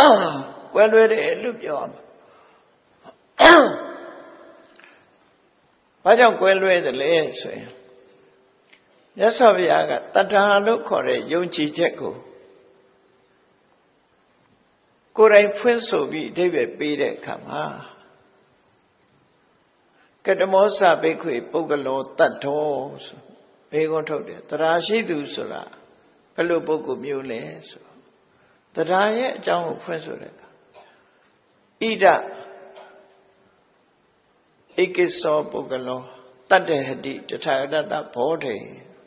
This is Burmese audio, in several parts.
ကွဲလွဲတယ်လို့ပြောရမှာဘာကြောင့်ကွဲလွဲတယ်လဲဆိုရင်မြတ်စွာဘုရားကတဏှာလို့ခေါ်တဲ့ယုံကြည်ချက်ကိုကိုယ်တိုင်ဖွင့်ဆိုပြီးအဓိပ္ပာယ်ပေးတဲ့အခါမှာကတမောစဘိက္ခွေပုဂ္ဂလောတတ္ထောဆိုဘေးခွန်းထုတ်တယ်တရားရှိသူဆိုတာဘယ်လိုပုဂ္ဂိုလ်မျိုးလဲဆိုတရားရဲ့အကြောင်းကိုဖွင့်ဆိုတဲ့အခါဣဒဧကိသောပုဂ္ဂလောတတ္တဟတိတထာဂတဘောဓေဣ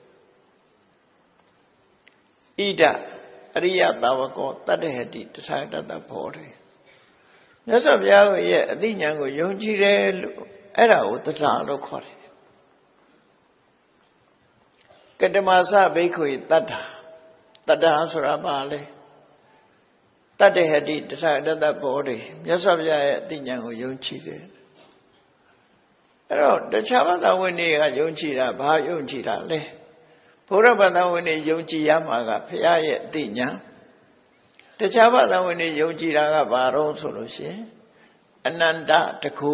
ဒအရိယသာဝကောတတ္တဟတိတထာဂတဘောဓေမြတ်စွာဘုရားရဲ့အသိဉာဏ်ကိုယုံကြည်တယ်လို့အဲ့ဒါကိုတရားလို့ခေါ်တယ်ကတမစဘိက္ခွေတတ္ထာဆိုတာဘာလဲတတ္တဟတိတထာဂတဘောဓေမြတ်စွာဘုရားရဲ့အသိဉာဏ်ကိုယုံကြည်တယ်အဲ့တော့တခြားဘာသာဝင်တွေကယုံကြည်တာဘာယုံကြည်တာလဲဘုရားဘာသာဝင်တွေယုံကြည်ရမှာကဘုရားရဲ့အသိဉာဏ်တခြားဘာသာဝင်တွေယုံကြည်တာကဘာတော့ဆိုလို့ရှိရင်အနန္တတကူ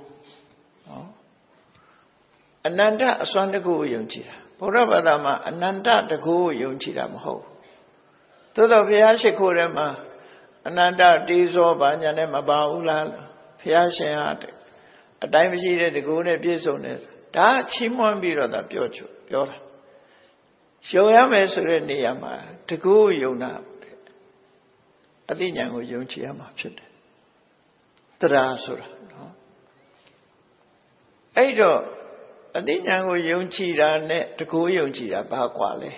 အနန္တအစွမ်းတကူကိုယုံကြည်တာဘုရားဘာသာမှာအနန္တတကူကိုယုံကြည်တာမဟုတ်သို့တော့ဘုရားရှိခိုးထဲမှာအနန္တတေဇောဘာညာနဲ့မပါဘူးလားဘုရားရှင်ဟာအတိုင်းမရှိတဲ့တကူနဲ့ပြည့်စုံတယ်ဒါချီးမွမ်းပြီးတော့ဒါပြောတာယုံရမယ်ဆိုတဲ့နေရာမှာတကူယုံတာအသိဉာဏ်ကိုယုံကြည်ရမှာဖြစ်တယ်တရားဆိုတာနော်အဲ့တော့အသိဉာဏ်ကိုယုံကြည်တာနဲ့တကူယုံကြည်တာဘာကွာလဲ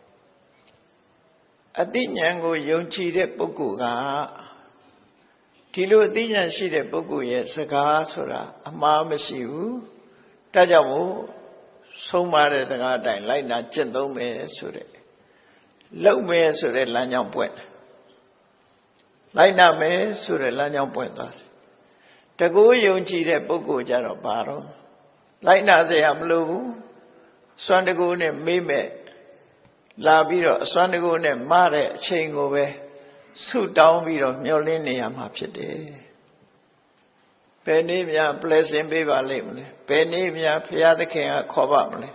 အသိဉာဏ်ကိုယုံကြည်တဲ့ပုဂ္ဂိုလ်ကဒီလိုအသိဉာဏ်ရှိတဲ့ပုဂ္ဂိုလ်ရဲ့စကားဆိုတာအမှားမရှိဘူးဒါကြောင့်မို့ဆုံးမတဲ့စကားအတိုင်းလိုက်နာကျင့်သုံးမယ်ဆိုတဲ့လုပ်မယ်ဆိုတဲ့လမ်းကြောင်းပွင့်တယ်လိုက်နာမယ်ဆိုတဲ့လမ်းကြောင်းပွင့်သွားတယ်တကူယုံကြည်တဲ့ပုဂ္ဂိုလ်ကြတော့ဘာတော့လိုက်နာเสียမလို့ဘူးစွမ်းတကူနဲ့မေးမဲ့လာပြီးတော့အစွမ်းတကူနဲ့မတဲ့အချိန်ကိုပဲဆုတောင်းပြီးတော့မျှော်လင့်နေရမှာဖြစ်တယ်ဘယ်နေ့များ blessing ပေးပါလိမ့်မလဲဘယ်နေ့များဘုရားသခင်ကခေါ်ပါမလဲ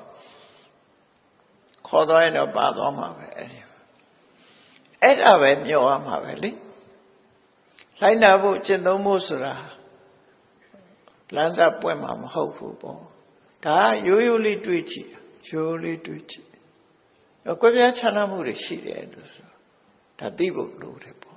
ခေါ်သွားရင်တော့ပါသွားမှာပဲအဲ့ဒါပဲမျှော်ရမှာပဲလေလိုက်နာဖို့ကျင့်သုံးဖို့ဆိုတာလမ်းစာပွင့်မှာမဟုတ်ဘူးပေါ့ဒါရိုးရိုးလေးတွေးကြည့်ရိုးလေးတွေးကြည့်တော့ကွဲပြားခြားနားမှုတွေရှိတယ်လို့ဆိုဒါသိဖို့လိုတယ်ပေါ့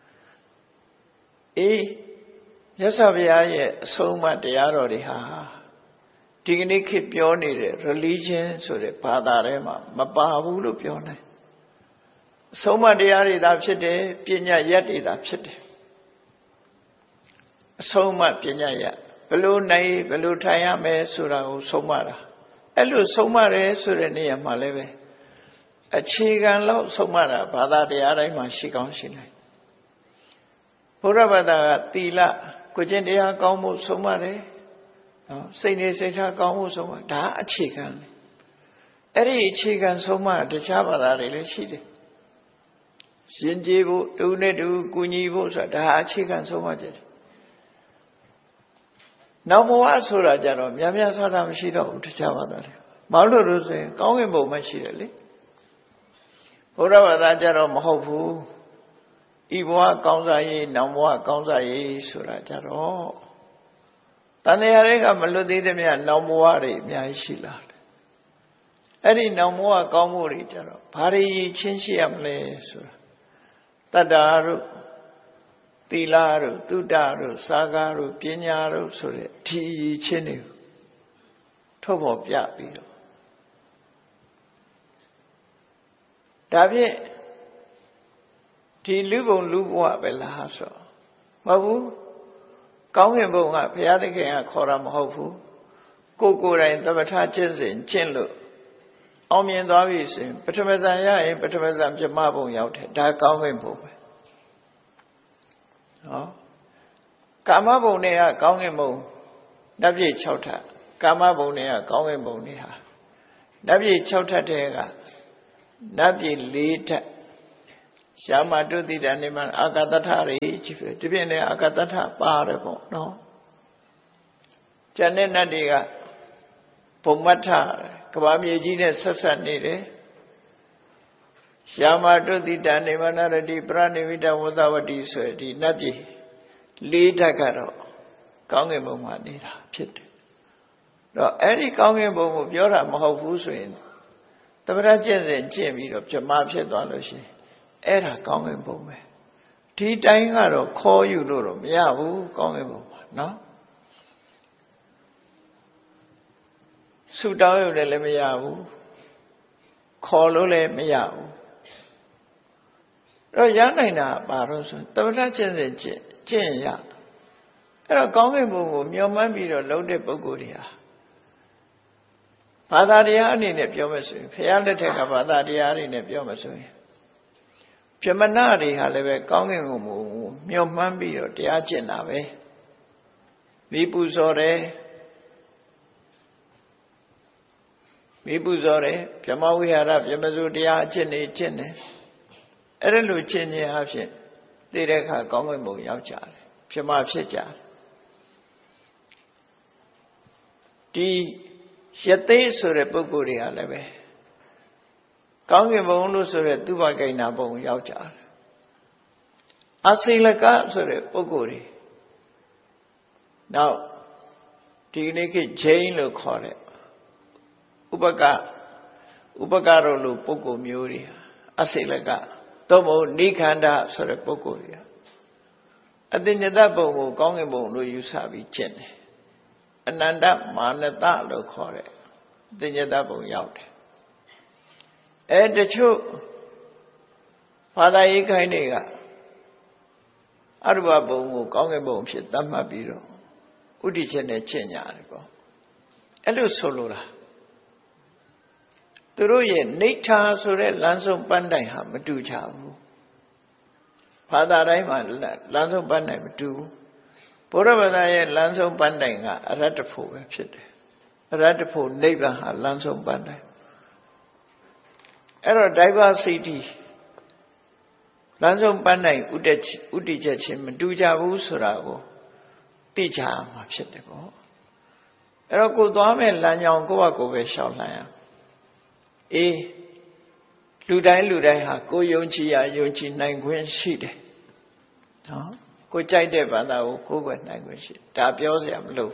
အေးမြတ်စွာဘုရားရဲ့အဆုံးအမတရားတော်တွေဟာဒီကနေ့ခေတ်ပြောနေတဲ့ religion ဆိုတဲ့ဘာသာထဲမှာမပါဘူးလို့ပြောနိုင်အဆုံးအမတရားတွေသာဖြစ်တယ်ပညာရက်တွေသာဖြစ်တယ်အဆုံးအမပညာရက်ဘယ်လိုနိုင်ဘယ်လိုထိုင်ရမယ်ဆိုတာကိုဆုံးမတာအဲ့လိုဆုံးမတယ်ဆိုတဲ့နေရာမှာလည်းပဲအခြေခံလောက်ဆုံးမတာဘာသာတရားတိုင်းမှာရှိကောင်းရှိနိုင်ဘုရားဘာသာကသီလကိုကျင့်တရားကောင်းမှုဆုံးမတယ်နော်စိတ်နေစိတ်ထားကောင်းမှုဆုံးမဒါအခြေခံအဲ့ဒီအခြေခံဆုံးမတခြားဘာသာတွေလည်းရှိတယ်ရှင်ကျေးဖို့တူနဲ့တူကူညီဖို့ဆိုတာဒါအခြေခံဆုံးမချက်နောက်ဘဝဆိုတာကြတော့များများဆဆမရှိတော့ဘူးတခြားဘာသာတွေဘာလို့လို့ဆိုရင်ကောင်းကင်ဘုံမှရှိတယ်လေဘုရားဘာသာကြတော့မဟုတ်ဘူးဤဘဝကောင်းစားရေးနောက်ဘဝကောင်းစားရေးဆိုတာကြတော့တန်တရားတွေကမလွတ်သေးသမျှနောက်ဘဝတွေအများကြီးရှိလာတယ်အဲ့ဒီနောက်ဘဝကောင်းမှုတွေကြတော့ဘာတွေချင်းရှိရမလဲဆိုတာတတ္တာတို့သီလတို့သုတ္တတို့စာကားတို့ပညာတို့ဆိုတဲ့ဒီချင်းတွေထုတ်ဖော်ပြပြီးတော့ဒါဖြင့်ဒီလူဘုံလူဘဝပဲလားဆိုမဟုတ်ဘူးကောင်းကင်ဘုံကဘုရားသခင်ကခေါ်တာမဟုတ်ဘူးကိုယ်တိုင်သမထကျင့်စဉ်ကျင့်လို့အောင်မြင်သွားပြီဆိုရင်ပထမဇန်ရရင်ပထမဇန်ပြမဘုံရောက်တယ်ဒါကောင်းကင်ဘုံပဲနော်ကာမဘုံတွေကကောင်းကင်ဘုံနတ်ပြည်6ထပ်ကာမဘုံတွေကကောင်းကင်ဘုံတွေဟာနတ်ပြည်6ထပ်တဲ့ကနတ်ပြည်4ထပ်ရှာမတုတိတနိဗ္ဗာန်အာဂတထရိကြီးပဲဒီပြင်လည်းအာဂတထပါတယ်ပေါ့နော်ကျန်တဲ့နတ်တွေကဘုံမထကဘာမြေကြီးနဲ့ဆက်ဆက်နေတယ်ရှာမတုတိတနိဗ္ဗာန်ရတိပရဏိဝိတဝသဝတိဆိုဒီနတ်ပြည်လေးဓာတ်ကတော့ကောင်းကင်ဘုံမှာနေတာဖြစ်တယ်တော့အဲ့ဒီကောင်းကင်ဘုံကိုပြောတာမဟုတ်ဘူးဆိုရင်သမထကျင့်စဉ်ကျင့်ပြီးတော့ပြမဖြစ်သွားလို့ရှိရင်အဲ့ဒါကောင်းကင်ဘုံပဲဒီတိုင်းကတော့ခေါ်ယူလို့တော့မရဘူးကောင်းကင်ဘုံမှာနော်ဆူတောင်းရုံနဲ့လည်းမရဘူးခေါ်လို့လည်းမရဘူးတော့ရနိုင်တာပါတော့ဆိုသမထကျင့်စဉ်ကျင့်ရအဲ့တော့ကောင်းကင်ဘုံကိုမျှော်မှန်းပြီးတော့လုံးတဲ့ပုဂ္ဂိုလ်တွေဟာဘာသာတရားအနေနဲ့ပြောမယ်ဆိုရင်ဘုရားလက်ထက်ကဘာသာတရားအနေနဲ့ပြောမယ်ဆိုရင်ပြမနာတွေဟာလည်းပဲကောင်းကင်ဘုံကိုမျှော်မှန်းပြီးတော့တရားကျင့်တာပဲမိပူဇော်တယ်ပြမဝိဟာရပြမစုတရားအကျင့်နေကျင့်တယ်အဲ့ဒါလိုကျင့်ခြင်းအဖြစ်သိတဲ့အခါကောင်းကင်ဘုံရောက်ကြတယ်ပြမဖြစ်ကြတယ်ဒီယသိဆိုတဲ့ပုဂ္ဂိုလ်တွေကလည်းပဲကောင်းကင်ဘုံလို့ဆိုတဲ့သူဘဂိဏဘုံရောက်ကြတယ်အစိလကဆိုတဲ့ပုဂ္ဂိုလ်တွေနောက်ဒီနေ့ခေတ်ဂျိန်းလို့ခေါ်တဲ့ဥပကရောလို့ပုဂ္ဂိုလ်မျိုးတွေအစိလကတော့မဟုတ်နိခန္ဓဆိုတဲ့ပုဂ္ဂိုလ်တွေအတ္တညတဘုံကိုကောင်းကင်ဘုံလို့ယူဆပြီးကျင့်တယ်အနန္တမာနတလို့ခေါ်တဲ့သင်္ညတဘုံရောက်တယ်တချို့ဘာသာရေးခိုင်းတွေကအရူပဘုံကိုကောင်းကင်ဘုံဖြစ်သတ်မှတ်ပြီးတော့ဥဒိချက်နဲ့ကျင့်ကြတယ်ပေါ့အဲ့လိုဆိုလိုတာသူတို့ရဲ့နိဋ္ဌာဆိုတဲ့လမ်းဆုံးပန်းတိုင်ဟာမတူချဘူးဘာသာတိုင်းမှာလမ်းဆုံးပန်းတိုင်မတူဘူးဘုရားဘာသာရဲ့လမ်းဆုံးပန်းတိုင်ကအရတ္တဖို့ပဲဖြစ်တယ်အရတ္တဖို့နိဗ္ဗာန်ဟာလမ်းဆုံးပန်းတိုင်အဲ့တော့ diversity လမ်းဆုံးပန်းတိုင်ဥတည်ချက်ချင်းမတူကြဘူးဆိုတာကိုသိကြမှာဖြစ်တယ်ပေါ့အဲ့တော့ကိုသွားမဲ့လမ်းကြောင်းကိုယ့်ဘာကိုယ်ပဲရှောင်လှမ်းရအေးလူတိုင်းဟာကိုယုံကြည်ရယုံကြည်နိုင်ခွင့်ရှိတယ်နော်ကိုကြိုက်တဲ့ဘာသာကိုကိုယ်ွယ်နိုင်ခွင့်ရှိဒါပြောစရာမလို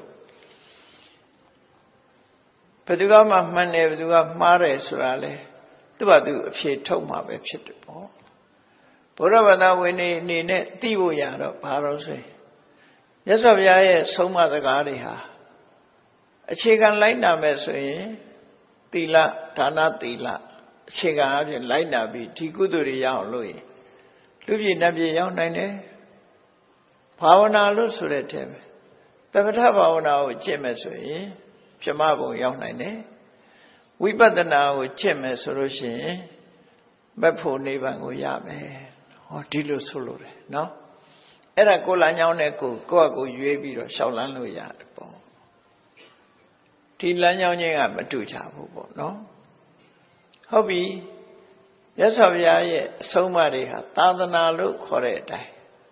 ဘယ်သူကမှမှန်တယ်ဘယ်သူကမှားတယ်ဆိုတာလေသူ့ဘာသူအဖြေထုတ်မှာပဲဖြစ်တယ်ပေါ့ဘုရားဘာသာဝင်နေအနေနဲ့သိဖို့ရတော့ဘာလို့ဆိုရင်မြတ်စွာဘုရားရဲ့ဆုံးမစကားတွေဟာအခြေခံလိုက်နာမယ်ဆိုရင်သီလဒါနသီလအခြေခံအဖြစ်လိုက်နာပြီးဒီကုသိုလ်တွေရအောင်လုပ်ရင်လူပြည်နတ်ပြည်ရောက်နိုင်တယ်ဘာဝနာလို့ဆိုတဲ့ထဲပဲသမထဘာဝနာကိုကျင့်မယ်ဆိုရင်ပြမဘုံရောက်နိုင်တယ်ဝိပဿနာကိုကျင့်မယ်ဆိုလို့ရှိရင်မက်ဖို့နိဗ္ဗာန်ကိုရမယ်ဟောဒီလိုဆိုလို့တယ်နော်အဲ့ဒါကိုလမ်းကြောင်းနဲ့ကိုယ့်အကိုရွေးပြီးတော့ရှောက်လန်းလို့ရတယ်ပေါ့ဒီလမ်းကြောင်းချင်းကမတူချဘူးပေါ့နော်ဟုတ်ပြီမြတ်စွာဘုရားရဲ့အဆုံးအမတွေဟာသာသနာလို့ခေါ်တဲ့အတိုင်း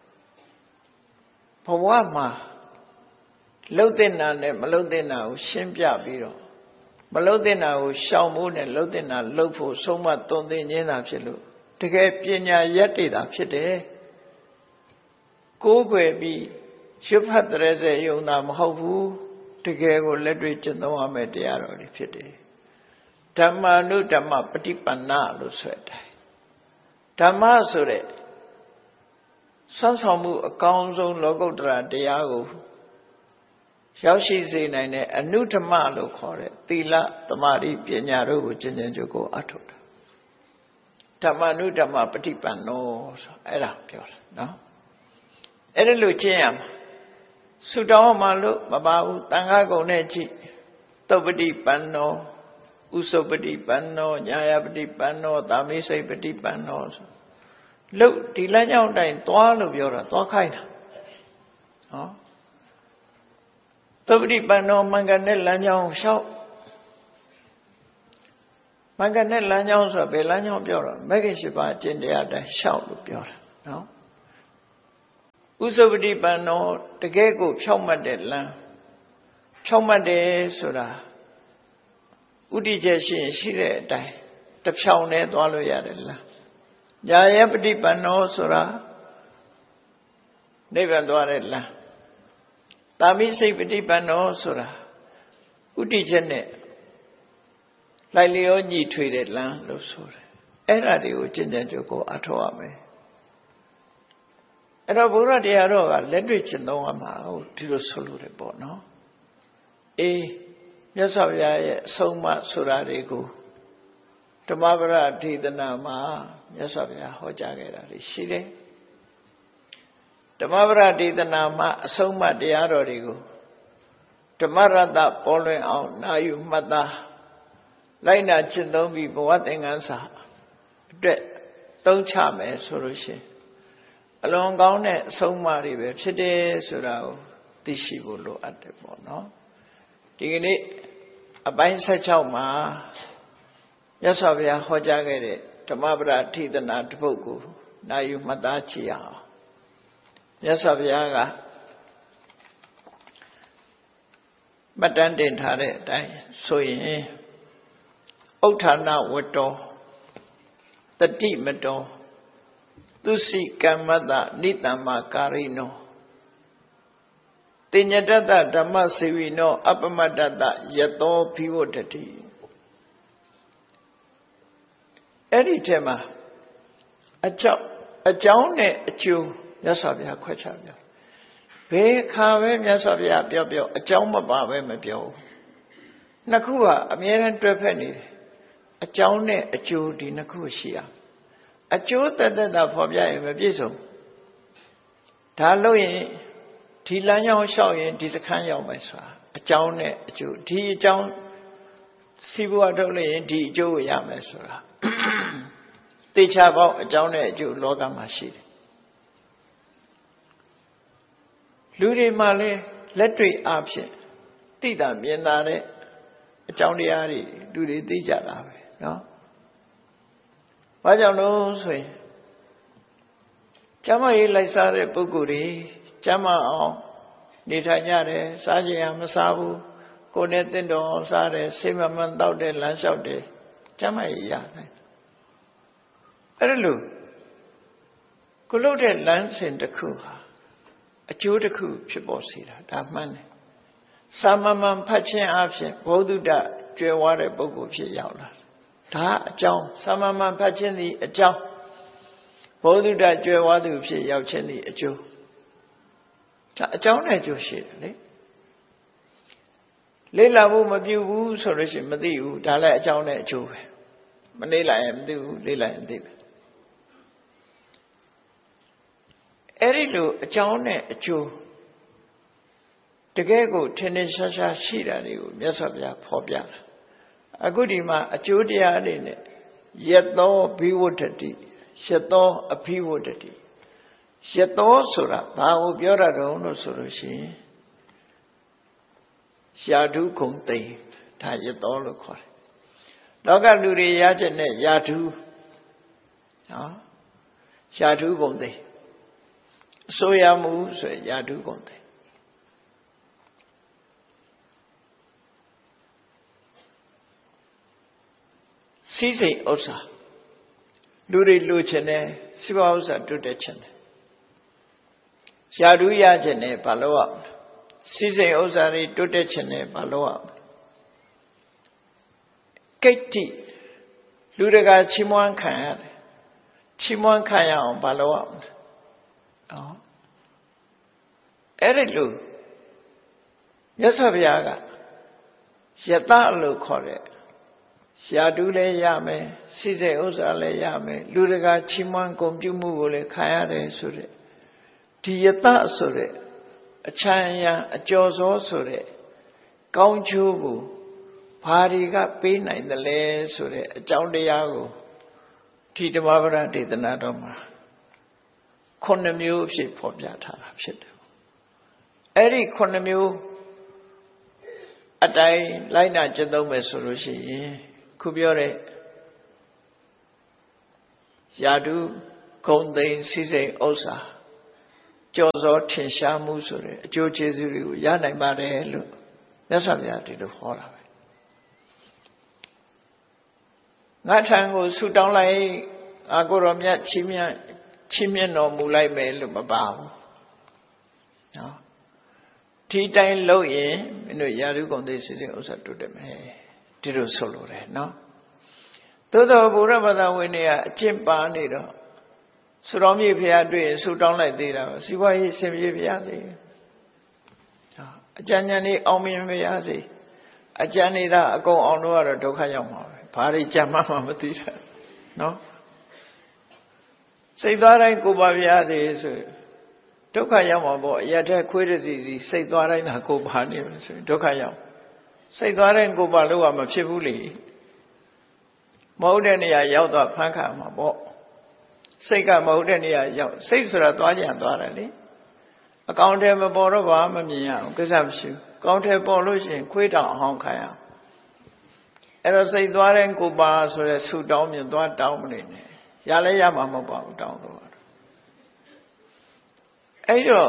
ဘဝမှာလှုပ်တဲ့နာနဲ့မလှုပ်တဲ့နာကိုရှင်းပြပြီးတော့မလှုပ်တဲ့နာကိုရှောင်ဖို့နဲ့လှုပ်တဲ့နာလှုပ်ဖို့ဆုံးမသွန်သင်ခြင်းသာဖြစ်လို့တကယ်ပညာရက်တည်တာဖြစ်တယ်ကိုးကွယ်ပြီးရွတ်ဖတ်တဲ့စေယုံတာမဟုတ်ဘူးတကယ်ကိုလက်တွေ့ကျင့်သုံးရမယ့်တရားတော်တွေဖြစ်တယ်ဓမ္မာနုဓမ္မပฏิပန္နလို့ဆိုတဲ့အတိုင်းဓမ္မဆိုတဲ့ဆွမ်းဆောင်မှုအကောင်းဆုံးလောကုတ္တရာတရားကိုရောက်ရှိစေနိုင်တဲ့အနုဓမ္မလို့ခေါ်တဲ့သီလသမာဓိပညာတို့ကိုကျင့်ကြံကြိုးကိုအထောက်တာဓမ္မနုဓမ္မပฏิပန္နောဆိုအဲ့ဒါပြောတာနော်အဲ့ဒါလို့ကျင့်ရမှာဆုတောင်းမှလို့မပါဘူးတန်ခါကုံနဲ့ကြည့်သုပ္ပတိပန္နောဥစုပတိပန္နောညာယပတိပန္နောသာမိစိတ်ပတိပန္နောဆိုလို့ဒီလမ်းကြောင်းတိုင်းသွားလို့ပြောတာသွားခိုင်းတာဟောသုပ္ပတိပန္နောမှန်ကန်တဲ့လမ်းကြောင်းလျှောက်မင်္ဂနဲ့လမ်းကြောင်းဆိုဘယ်လမ်းကြောင်းပြောတော့မဂ္ဂင်၈ပါးအကျင့်တရားတိုင်းရှောက်လို့ပြောတာနော်ဥစ္စာပတိပန်နောတကယ်ကိုဖြောက်မှတ်တဲ့လမ်းဖြောက်မှတ်တယ်ဆိုတာဥဒိကျရှိရင်ရှိတဲ့အတိုင်းတစ်ဖြောင်နဲ့သွားလို့ရတယ်လားညာယပฏิပန်နောဆိုတာနိဗ္ဗာန်သွားတဲ့လမ်းတာမိစိတ်ပฏิပန်နောဆိုတာဥဒိကျနဲ့လိုက်လျောညီထွေတဲ့လမ်းလို့ဆိုတယ်အဲ့ဒါတွေကိုကျင့်ကြံကြိုးကိုအထောက်ရမယ်အဲ့တော့ဘုရားတရားတော်ကလက်တွေ့ကျင့်သုံးရမှာဟုတ်ဒီလိုဆိုလို့တယ်ပေါ့နော်အေးမြတ်စွာဘုရားရဲ့အဆုံးအမဆိုတာတွေကိုဓမ္မပဒဒေသနာမှာမြတ်စွာဘုရားဟောကြားခဲ့တာရှိတယ်ဓမ္မပဒဒေသနာမှာအဆုံးအမတရားတော်တွေကိုဓမ္မရတ္တပေါ်လွင်အောင်နာယူမှတ်သားလိုက်နာကျင့်သုံးပြီးဘဝသင်္ကန်းစာအတွက်သုံးချမယ်ဆိုလို့ရှိရင်အလွန်ကောင်းတဲ့အဆုံးအမတွေပဲဖြစ်တယ်ဆိုတာကိုသိရှိဖို့လိုအပ်တယ်ပေါ့နော်ဒီကနေ့အပိုင်း16မှာမြတ်စွာဘုရားဟောကြားခဲ့တဲ့ဓမ္မပဒဒေသနာတစ်ပုဒ်ကိုနာယူမှတ်သားကြည့်အောင်မြတ်စွာဘုရားကမှတ်တမ်းတင်ထားတဲ့အတိုင်းဆိုရင်ဥဋ္ဌာဏဝတ္တောတတိမတောသူစီကမ္မတနိတ္တမကာရိနောတိညတတဓမ္မစေဝိနောအပမတ္တတယတောဘိဝတ္တိအဲ့ဒီထဲမှာအကြောင်းနဲ့အကျိုးမြတ်စွာဘုရားခွဲခြားပြောဘယ်ခါပဲမြတ်စွာဘုရားပြောအကြောင်းမပါပဲမပြောဘူးနှစ်ခုကအမြဲတမ်းတွဲဖက်နေတယ်အကြောင်းနဲ့အကျိုးဒီနှစ်ခုရှိရအကျိုးသက်သက်သာဖော်ပြရင်မပြည့်စုံဒါလို့ရင်ဒီလမ်းကြောင်းလျှောက်ရင်ဒီစခန်းရောက်မယ်ဆိုတာအကြောင်းနဲ့အကျိုးဒီအကြောင်းစီးပွားထုတ်လို့ရင်ဒီအကျိုးကိုရမယ်ဆိုတာတေချာပေါက်အကြောင်းနဲ့အကျိုးလောကမှာရှိတယ်လူတွေမှာလည်းလက်တွေ့အားဖြင့်သိတာမြင်တာတဲ့အကြောင်းတရားတွေလူတွေသိကြတာပဲနော်။ဘာကြောင့်လို့ဆိုရင်ကျမ်းမာရေးလိုက်စားတဲ့ပုဂ္ဂိုလ်တွေကျမ်းမာအောင်နေထိုင်ကြတယ်စားကြရမစားဘူးကိုယ်နဲ့တင့်တော်အောင်စားတယ်စိတ်မမှန်တောက်တယ်လမ်းလျှောက်တယ်ကျမ်းမာရေးရနိုင်အဲ့ဒါလို့ကိုလို့တဲ့လမ်းစဉ်တစ်ခုဟာအကျိုးတစ်ခုဖြစ်ပေါ်စေတာဒါမှန်တယ်စာမမှန်ဖတ်ခြင်းအပြင်ဘုဒ္ဓတကျွယ်ဝတဲ့ပုဂ္ဂိုလ်ဖြစ်ရောက်လာဒါအကြောင်းစာမမှန်ဖတ်ခြင်းသည်အကြောင်းဘုဒ္ဓတကျွယ်ဝသူဖြစ်ရောက်ခြင်းသည်အကျိုးဒါအကြောင်းနဲ့အကျိုးရှိတယ်လေ့လာဖို့မပြုဘူးဆိုလို့ရှိရင်မသိဘူးဒါလည်းအကြောင်းနဲ့အကျိုးပဲမလေ့လာရင်မသိဘူးလေ့လာရင်သိပဲအဲ့ဒီလိုအကြောင်းနဲ့အကျိုးတကယ်ကိုထင်ထင်ရှားရှားရှိတာတွေကိုမြတ်စွာဘုရားဖော်ပြတာအခုဒီမှာအကျိုးတရားတွေနဲ့ယတောဘိဝတ္တိယတောအဘိဝတ္တိယတောဆိုတာဘာကိုပြောတာတုံးလို့ဆိုလို့ရှိရင်ယာဓုဂုံသိမ်ဒါယတောလို့ခေါ်တယ်လောကလူတွေရချက်နဲ့ယာဓုနော်ယာဓုဂုံသိမ်အစိုးရမှုဆိုရင်ယာဓုဂုံသိမ်စီးစိမ်ဥစ္စာလူတွေလိုချင်တယ်စီးပွားဥစ္စာတိုးတက်ချင်တယ်ယာဓုရချင်တယ်ဘာလို့ရမလဲစီးစိမ်ဥစ္စာတွေတိုးတက်ချင်တယ်ဘာလို့ရမလဲကိတ္တိလူတကာချီးမွမ်းခံရတယ်ချီးမွမ်းခံရအောင်ဘာလို့ရမလဲအဲ့ဒီလိုမြတ်စွာဘုရားကယတလို့ခေါ်တဲ့ယာဓုလည်းရမယ်စိစိတ်ဥစ္စာလည်းရမယ်လူတကာချီးမွမ်းဂုဏ်ပြုမှုကိုလည်းခံရတယ်ဆိုတဲ့ဒီယတဆိုတဲ့အချမ်းအယံအကျော်စောဆိုတဲ့ကောင်းကျိုးကိုဘာတွေကပေးနိုင်တယ်လဲဆိုတဲ့အကြောင်းတရားကိုဒီဓမ္မပဒဒေသနာတော်မှာ9မျိုးအဖြစ်ဖော်ပြထားတာဖြစ်တယ်အဲ့ဒီ9မျိုးအတိုင်းလိုက်နာကျင့်သုံးမယ်ဆိုလို့ရှိရင်ခုပြောတဲ့ယာတုဂုံသိမ်းစီစိန်ဥစ္စာကြော်စောထင်ရှားမှုဆိုတဲ့အကျိုးကျေးဇူးတွေကိုရနိုင်ပါတယ်လို့မြတ်စွာဘုရားဒီလိုဟောတာပဲငါထံကိုဆုတောင်းလိုက်အာကိုရောမြတ်ချီးမြှင့်တော်မူလိုက်မယ်လို့မပါဘူးနော်ဒီတိုင်းလုပ်ရင်မင်းတို့ယာတုဂုံသိမ်းစီစိန်ဥစ္စာတိုးတက်မယ်ဒီလိုဆိုလိုတယ်နော်သို့တော်ဘုရားဘာသာဝင်တွေကအကျင့်ပါနေတော့ဆုတော်မြတ်ဘုရားတွေ့ရင်ဆုတောင်းလိုက်သေးတာစီးပွားရေးဆင်ပြေပါစေအကျဉ်းဉာဏ်လေးအောင်မြင်ပါစေအကျဉ်းနေတာအကုန်အောင်တော့ကတော့ဒုက္ခရောက်မှာပဲဘာတွေကြံမှမသိတာနော်စိတ်သွားတိုင်းကိုပါပါစေဆိုဒုက္ခရောက်မှာပေါ့အရတဲ့ခွေးတစီစီစိတ်သွားတိုင်းသာကိုပါနေမယ်ဆိုဒုက္ခရောက်စိတ်သွားတိုင်းကိုပါလို့ကမဖြစ်ဘူးလေမဟုတ်တဲ့နေရာရောက်တော့ဖန်ခါမှာပေါ့စိတ်ကမဟုတ်တဲ့နေရာရောက်စိတ်ဆိုတာသွားကြံသွားတယ်လေအကောင်ထဲမပေါ်တော့ဘာမှမမြင်ရအောင်ကိစ္စမရှိဘူးအကောင်ထဲပေါ်လို့ရှိရင်ခွေးတောင်အဟောင်းခိုင်းအောင်အဲ့တော့စိတ်သွားတဲ့ကိုပါဆိုတဲ့ဆူတောင်းမြင်သွားတောင်းမနေနဲ့ရလဲရမှာမဟုတ်ပါဘူးတောင်းတော့အဲ့တော့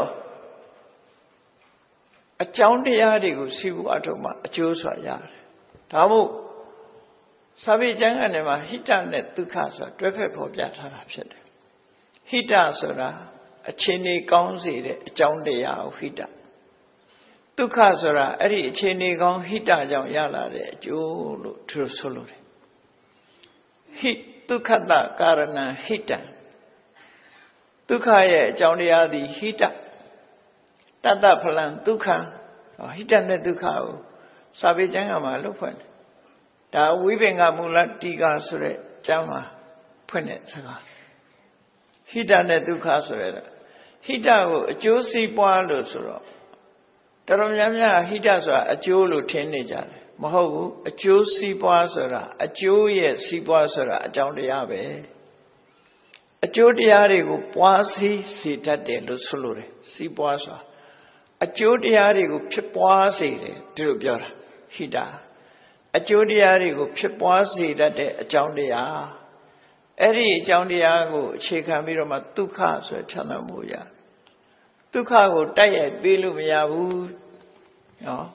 အကြောင်းတရားတွေကိုစီးပူအထုံးမှာအကျိုးဆိုတာရတယ်ဒါမို့စာပေကျမ်းကနေမှာဟိတနဲ့ဒုက္ခဆိုတာတွဲဖက်ဖော်ပြထားတာဖြစ်တယ်ဟိတဆိုတာအခြေအနေကောင်းစေတဲ့အကြောင်းတရားကိုဟိတဒုက္ခဆိုတာအဲ့ဒီအခြေအနေကောင်းဟိတကြောင့်ရလာတဲ့အကျိုးလို့သူတို့ဆိုလို့တယ်ဟိဒုက္ခတကာရဏံဟိတံဒုက္ခရဲ့အကြောင်းတရားသည်ဟိတတတ္တဖလံဒုက္ခံဟိတနဲ့ဒုက္ခကိုစာပေကျမ်းကမှာလို့ဖွင့်တယ်ဒါဝိပင်္ဂမူလတိကာဆိုတဲ့ကျမ်းမှာဖွင့်တဲ့စကားဟိတနဲ့ဒုက္ခဆိုတဲ့ဟိတကိုအကျိုးစီးပွားလို့ဆိုတော့တော်တော်များများဟိတဆိုတာအကျိုးလို့ထင်နေကြတယ်မဟုတ်ဘူးအကျိုးစီးပွားဆိုတာအကျိုးရဲ့စီးပွားဆိုတာအကြောင်းတရားပဲအကျိုးတရားတွေကိုပွားစီးစေတတ်တယ်လို့ဆိုလိုတယ်စီးပွားဆိုတာအကျိုးတရားတွေကိုဖြစ်ပွားစေတယ်ဒီလိုပြောတာဟိတအကျိုးတရားတွေကိုဖြစ်ပွားစေတတ်တဲ့အကြောင်းတရားအဲ့ဒီအကြောင်းတရားကိုအခြေခံပြီးတော့မှဒုက္ခဆိုချမ်းသာမှုရဒုက္ခကိုတိုက်ရိုက်ပေးလို့မရဘူးနော်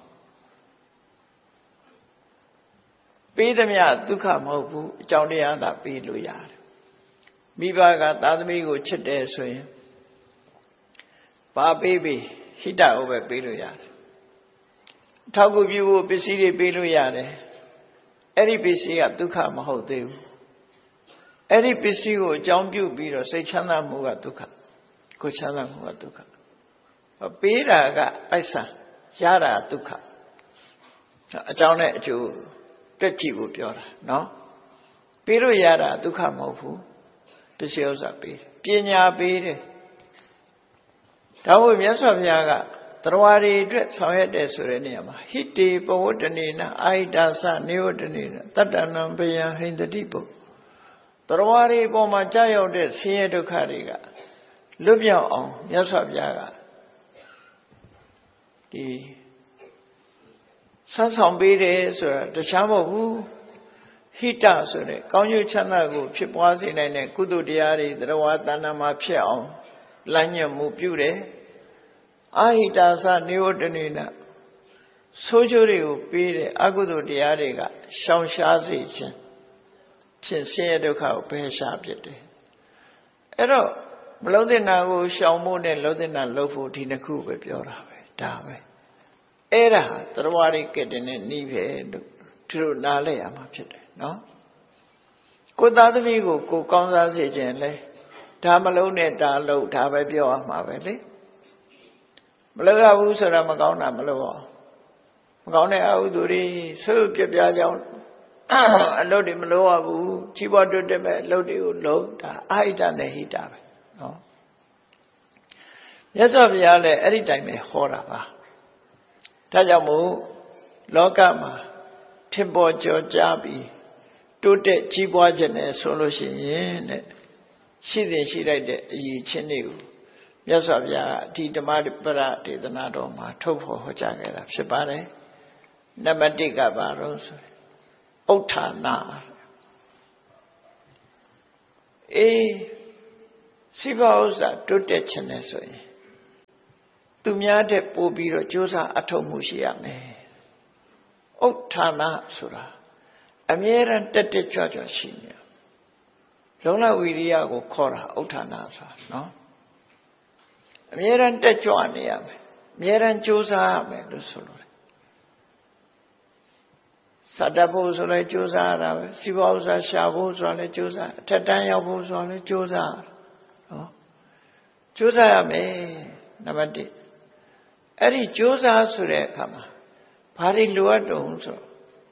ပေးသမျှဒုက္ခမဟုတ်ဘူးအကြောင်းတရားသာပေးလို့ရတယ်မိဘကသားသမီးကိုချစ်တယ်ဆိုရင်ဘာပေးပေးဟိတကိုပဲပေးလို့ရတယ်ထောက်ကူပြုဖို့ပစ္စည်းတွေပေးလို့ရတယ်အဲ့ဒီပစ္စည်းကဒုက္ခမဟုတ်သေးဘူးအဲ့ဒီပစ္စည်းကိုအကြောင်းပြုပြီးတော့စိတ်ချမ်းသာမှုကဒုက္ခကိုချမ်းသာမှုကဒုက္ခပေးတာကပိုက်ဆံရတာဒုက္ခအကြောင်းနဲ့အကျိုးတက်ကြည့်ဖို့ပြောတာနော်ပေးလို့ရတာဒုက္ခမဟုတ်ဘူးပစ္စည်းဥစ္စာပေးတယ်ပညာပေးတယ်ဒါမို့မြတ်စွာဘုရားကတရားတွေအတွက်ဆောင်ရွက်တယ်ဆိုတဲ့နေရာမှာဟိတေပဝတ္တနေနအာဟိတာသနေဝတ္တနေနတတ္တနံဘယံဟိန္တတိပုတရားတွေအပေါ်မှာကြာရောက်တဲ့ဆင်းရဲဒုက္ခတွေကလွတ်မြောက်အောင်မြတ်စွာဘုရားကဒီဆန်းဆောင်ပေးတယ်ဆိုတာတခြားမဟုတ်ဘူးဟိတဆိုတဲ့ကောင်းကျိုးချမ်းသာကိုဖြစ်ပွားစေနိုင်တဲ့ကုသိုလ်တရားတွေတရားတဏ္ဍာမှာဖြစ်အောင်လမ်းညွှန်မှုပြုတယ်အာဟိတာသနေဝတ္တနေနဆိုးကျိုးတွေကိုပေးတဲ့အကုသိုလ်တရားတွေကရှောင်ရှားစေခြင်းဖြင့်ဆင်းရဲဒုက္ခကိုပယ်ရှားဖြစ်တယ်အဲ့တော့မလုံးတဲ့နာကိုရှောင်ဖို့နဲ့လုံးတဲ့နာလုပ်ဖို့ဒီနှစ်ခုပဲပြောတာပဲဒါပဲအဲ့ဒါတရားတွေကတည်းကနီးပဲလို့သူတို့နားလဲရမှာဖြစ်တယ်နော်ကိုသားသမီးကိုကိုကောင်းစားစေခြင်းလဲဒါမလုံးနဲ့ဒါလုံးဒါပဲပြောရမှာပဲလေမလုပ်ရဘူးဆိုတာမကောင်းတာမလုပ်အောင်မကောင်းတဲ့အဟုသူတွေဆွေးပြပြကြောင်းအလုပ်တွေမလုပ်ရဘူးကြီးပွားတိုးတက်မဲ့အလုပ်တွေကိုလုပ်ဒါအာဟိတနဲ့ဟိတပဲနော်မြတ်စွာဘုရားလည်းအဲ့ဒီတိုင်းပဲဟောတာပါဒါကြောင့်မို့လောကမှာထင်ပေါ်ကျော်ကြားပြီးတိုးတက်ကြီးပွားခြင်းနဲ့ဆိုလို့ရှိရင်တဲ့ရှိတဲ့ရှိလိုက်တဲ့အရေးချင်းတွေကိုမြတ်စွာဘုရားဒီဓမ္မပရဒေသနာတော်မှာထုတ်ဖော်ဟောကြားခဲ့တာဖြစ်ပါတယ်နံပါတ်1ကဘာလို့ဆိုဥဋ္ဌာဏစိဘဥစ္စာတိုးတက်ခြင်းနဲ့ဆိုရင်သူများတဲ့ပို့ပြီးတော့ကြိုးစားအထောက်မှုရှိရမယ်ဥဋ္ဌာဏဆိုတာအမြဲတမ်းတက်တက်ကြွကြွရှိနေလုံလဝိရိယကိုခေါ်တာဥဋ္ဌာဏဆိုတာနော်အမြဲတမ်းတက်ကြွနေရမယ်အမြဲတမ်းကြိုးစားရမယ်လို့ဆိုလို့စတတ်ဖို့ဆိုလဲကြိုးစားရတာပဲစိဘဥစ္စာရှာဖို့ဆိုလဲကြိုးစားအထက်တန်းရောက်ဖို့ဆိုလဲကြိုးစားနော်ကြိုးစားရမယ်နံပါတ်1အဲ့ဒီကြိုးစားဆိုတဲ့အခါမှာဘာတွေလိုအပ်တုံးဆို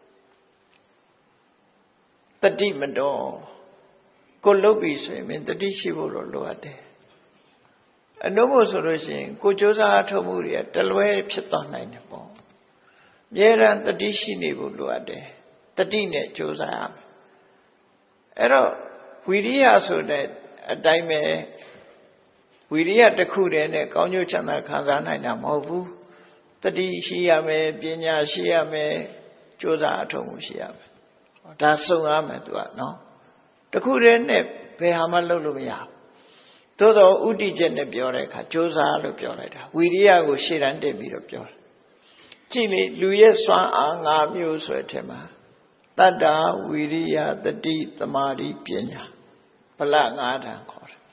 တတိမတော်ကိုလုတ်ပြီဆိုရင်မင်းတတိရှိဖို့တော့လိုအပ်တယ်အနုမို့ဆိုလို့ရှိရင်ကိုကြိုးစားအထောက်မှုတွေကတလွဲဖြစ်သွားနိုင်တယ်ပေါ့အမြဲတမ်းတတိရှိနေဖို့လိုအပ်တယ်တတိနဲ့ကြိုးစားရမယ်အဲ့တော့ဝိရိယဆိုတဲ့အတိုင်းပဲဝိရိယတစ်ခုတည်းနဲ့ကောင်းကျိုးချမ်းသာခံစားနိုင်တာမဟုတ်ဘူးတတိရှိရမယ်ပညာရှိရမယ်ကြိုးစားအထောက်မှုရှိရမယ်ဒါစုံရမယ်သူကနော်တစ်ခုတည်းနဲ့ဘယ်ဟာမှလုပ်လို့မရဘူးသို့တော့ဥတည်ချက်နဲ့ပြောတဲ့အခါကြိုးစားလို့ပြောလိုက်တာဝိရိယကိုရှေ့တန်းတင်ပြီးတော့ပြောတယ်ကြည့်လေလူရဲ့စွမ်းအား၅မျိုးဆိုတဲ့အထက်မှာတတ္တာဝိရိယတတိသမာဓိပညာဗလ၅ဌာန်ခေါ်တယ်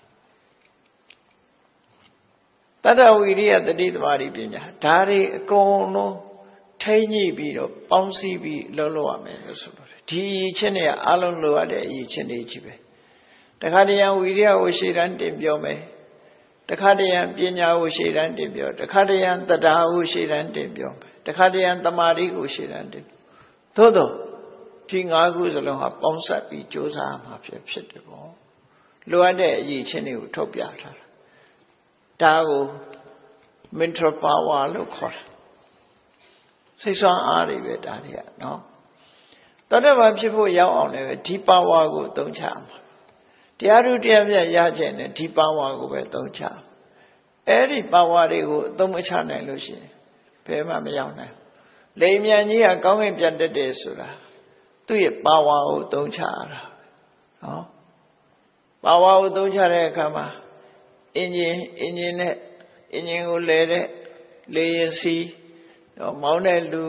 တတ္တဝိရိယတတိသမာဓိပညာဒါတွေအကုန်လုံးထိမ့်ညှိပြီးတော့ပေါင်းစည်းပြီးလုပ်လို့ရမယ်လို့ဆိုလို့ဒီအရေးချင်းတွေကအလုံးလိုရတဲ့အရေးချင်းတွေကြီးပဲတခါတရံဝိရိယကိုရှေ့တန်းတင်ပြောမယ်တခါတရံပညာကိုရှေ့တန်းတင်ပြောတခါတရံတတ္တာကိုရှေ့တန်းတင်ပြောမယ်တခါတရံသမာဓိကိုရှေ့တန်းတင်သို့တော့ဒီ၅ခုစလုံးဟာပေါင်းစပ်ပြီးကြိုးစားမှာဖြစ်တယ်ပေါ့လိုအပ်တဲ့အရေးချင်းတွေကိုထုတ်ပြထားတာဒါကို mental power လို့ခေါ်တယ်စိတ်ဆွမ်းအားတွေပဲဒါတွေကနော်တော်တဲ့ဘာဖြစ်ဖို့ရောက်အောင်လည်းပဲဒီ power ကိုသုံးချမှာတရားဓုတရားမြတ်ရခြင်းနဲ့ဒီ power ကိုပဲသုံးချအဲ့ဒီ power တွေကိုအသုံးမချနိုင်လို့ရှိရင်ဘယ်မှမရောက်နိုင်လိမ်မြန်ကြီးကကောင်းကင်ပြန်တက်တယ်ဆိုတာသူ့ရဲ့ power ကိုသုံးချရတာနော် power ကိုသုံးချတဲ့အခါမှာအင်ဂျင်ကိုလဲတဲ့လေယာဉ်စီတော့မောင်းတဲ့လူ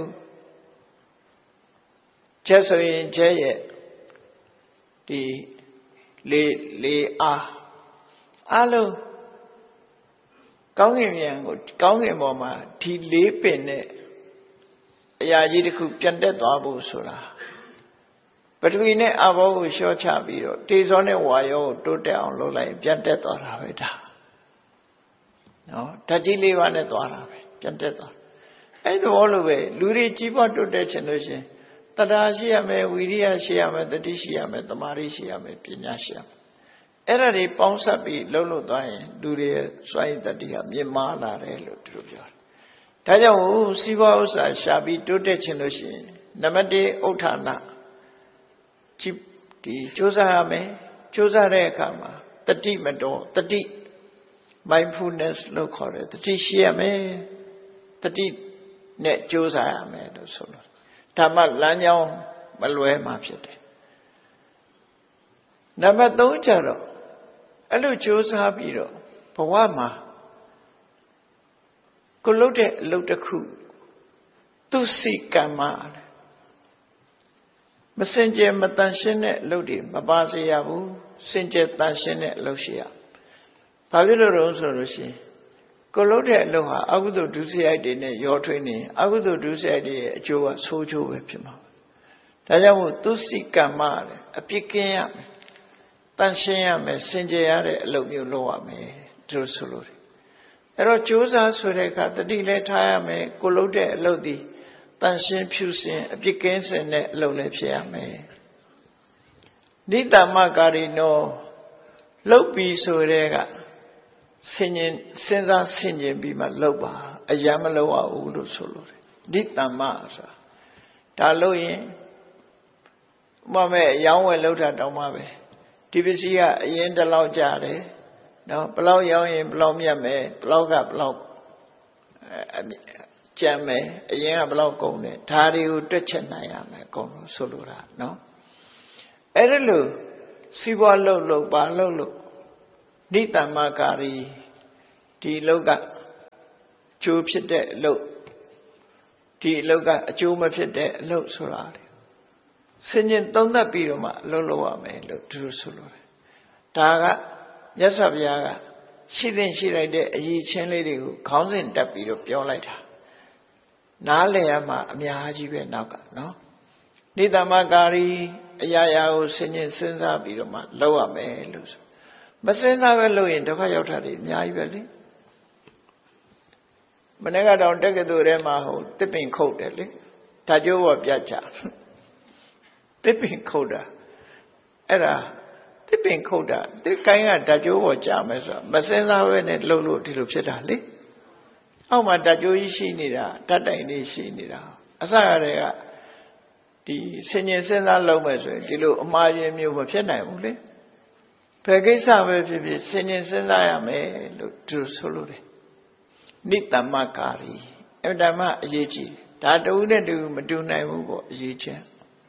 ချက်ဆိုရင်ချက်ရဲ့ဒီလေအားလုံးကောင်းကင်မြန်ကိုကောင်းကင်ပေါ်မှာဒီလေးပင်နဲ့အရာကြီးတစ်ခုပြန်တက်သွားဖို့ဆိုတာပထဝီနဲ့အဘောကိုလျှော့ချပြီးတော့တေဇောနဲ့ဝါယောကိုတိုးတက်အောင်လုပ်လိုက်ပြန်တက်သွားတာပဲဒါနော်ဓာတ်ကြီး၄ပါးနဲ့သွားတာပဲပြန်တက်သွားအဲ့ဒီဘောလိုပဲလူတွေကြီးပွားတိုးတက်ခြင်းလို့ရှင်တဏှာရှိရမယ်ဝိရိယရှိရမယ်တတိရှိရမယ်သမာဓိရှိရမယ်ပညာရှိရမယ်အဲ့ဒါတွေပေါင်းစပ်ပြီးလှုပ်လို့သွားရင်လူတွေရဲ့စွမ်းရည်တတိကမြင့်မားလာတယ်လို့သူတို့ပြောတယ်ဒါကြောင့်စီးပွားဥစ္စာရှာပြီးတိုးတက်ခြင်းလို့ရှိရင်နံပါတ်1ဥဋ္ဌာဏဒီစူးစမ်းရမယ်စူးစမ်းတဲ့အခါမှာတတိမတော်တတိ mindfulness လို့ခေါ်တယ်တတိရှိရမယ်တတိနဲ့စူးစမ်းရမယ်လို့ဆိုလို့ဓမ္မလမ်းကြောင်းမလွဲမှာဖြစ်တယ်နံပါတ်3ကျတော့အဲ့လိုစူးစမ်းပြီးတော့ဘဝမှာကိုလုပ်တဲ့အလုပ်တစ်ခုသူစိကမ္မမစင်ကြယ်မတန်ရှင်းတဲ့အလုပ်တွေမပါစေရဘူးစင်ကြယ်တန်ရှင်းတဲ့အလုပ်ရှိရဘာဖြစ်လို့လဲဆိုလို့ရှိရင်ကိုလုပ်တဲ့အလုပ်ဟာအကုသိုလ်ဒုစရိုက်တွေနဲ့ရောထွေးနေအကုသိုလ်ဒုစရိုက်တွေရဲ့အကျိုးကဆိုးကျိုးပဲဖြစ်မှာဒါကြောင့်မို့သူစိကမ္မလည်းအပြစ်ကင်းရမယ်တန်ရှင်းရမယ်စင်ကြယ်ရတဲ့အလုပ်မျိုးလုပ်ရမယ်သူဆိုလို့အဲ့တော့ကြိုးစားဆိုတဲ့အခါတတိလည်းထားရမယ်ကိုလုပ်တဲ့အလုပ်ဒီတန်ရှင်းဖြူစင်အပြစ်ကင်းစင်တဲ့အလုပ်လည်းဖြစ်ရမယ်နိတ္တမကာရိနောလှုပ်ပြီးဆိုတဲ့ကစဉ်းစားဆင်ခြင်ပြီးမှလှုပ်ပါအယံမလှုပ်ရဘူးလို့ဆိုလို့နိတ္တမဆိုတာဒါလို့ရင်မမဲ့ရောင်းဝယ်လှုပ်တာတောင်းပါပဲဒီပစ္စည်းကအရင်တလောက်ကြတယ်နော်ဘလောက်ရောင်းရင်ဘလောက်မြတ်မယ်ဘလောက်ကဘလောက်ကြမ်းမယ်အရင်ကဘလောက်ကုန်တယ်ဒါတွေကိုတွက်ချက်နိုင်ရမယ်အကုန်လုံးဆိုလိုတာနော်အဲ့ဒါလို့စီးပွားလုပ်ပါလုပ်နိတ္တမကာရီဒီလောကကျိုးဖြစ်တဲ့အလုပ်ဒီအလုပ်ကအကျိုးမဖြစ်တဲ့အလုပ်ဆိုတာလေဆင်ញင်သုံးသပ်ပြီးတော့မှအလုပ်လုပ်ရမယ်လို့သူတို့ဆိုလို့တယ်ဒါကမြတ်စွာဘုရားကရှိသင့်ရှိလိုက်တဲ့အရေးချင်းလေးတွေကိုခေါင်းစဉ်တက်ပြီးတော့ပြောလိုက်တာနားလည်ရမှာအများကြီးပဲနောက်ကနော်နိတ္တမကာရီအရာရာကိုဆင်ញင်စဉ်းစားပြီးတော့မှလုပ်ရမယ်လို့ဆိုမစဉ်းစားပဲလုပ်ရင်ဒုက္ခရောက်တာတွေအများကြီးပဲလေမနေ့ကတော့တက္ကသိုလ်ထဲမှာဟိုတစ်ပင်ခုတ်တယ်လေဓာတ်ကြိုးပေါ်ပြတ်ချတစ်ပင်ခုတ်တာအဲ့ဒါတစ်ပင်ခုတ်တာတစ်ကိုင်းကဓာတ်ကြိုးပေါ်ကြာမယ်ဆိုတော့မစဉ်းစားပဲနဲ့လှုပ်လို့ဒီလိုဖြစ်တာလေအောက်မှာဓာတ်ကြိုးကြီးရှိနေတာဓာတ်တိုင်လေးရှိနေတာအစရတဲ့ကဒီဆင်ញင်စဉ်းစားလုပ်မယ်ဆိုရင်ဒီလိုအမှားယွင်းမျိုးမဖြစ်နိုင်ဘူးလေဘယ်ကိစ္စပဲဖြစ်ဖြစ်ဆင်ញင်စဉ်းစားရမယ်လို့သူဆိုလို့တယ်နိတ္တမကာရီအတ္တမအရေးကြီးဒါတူနဲ့တူမတူနိုင်ဘူးပေါ့အရေးချင်း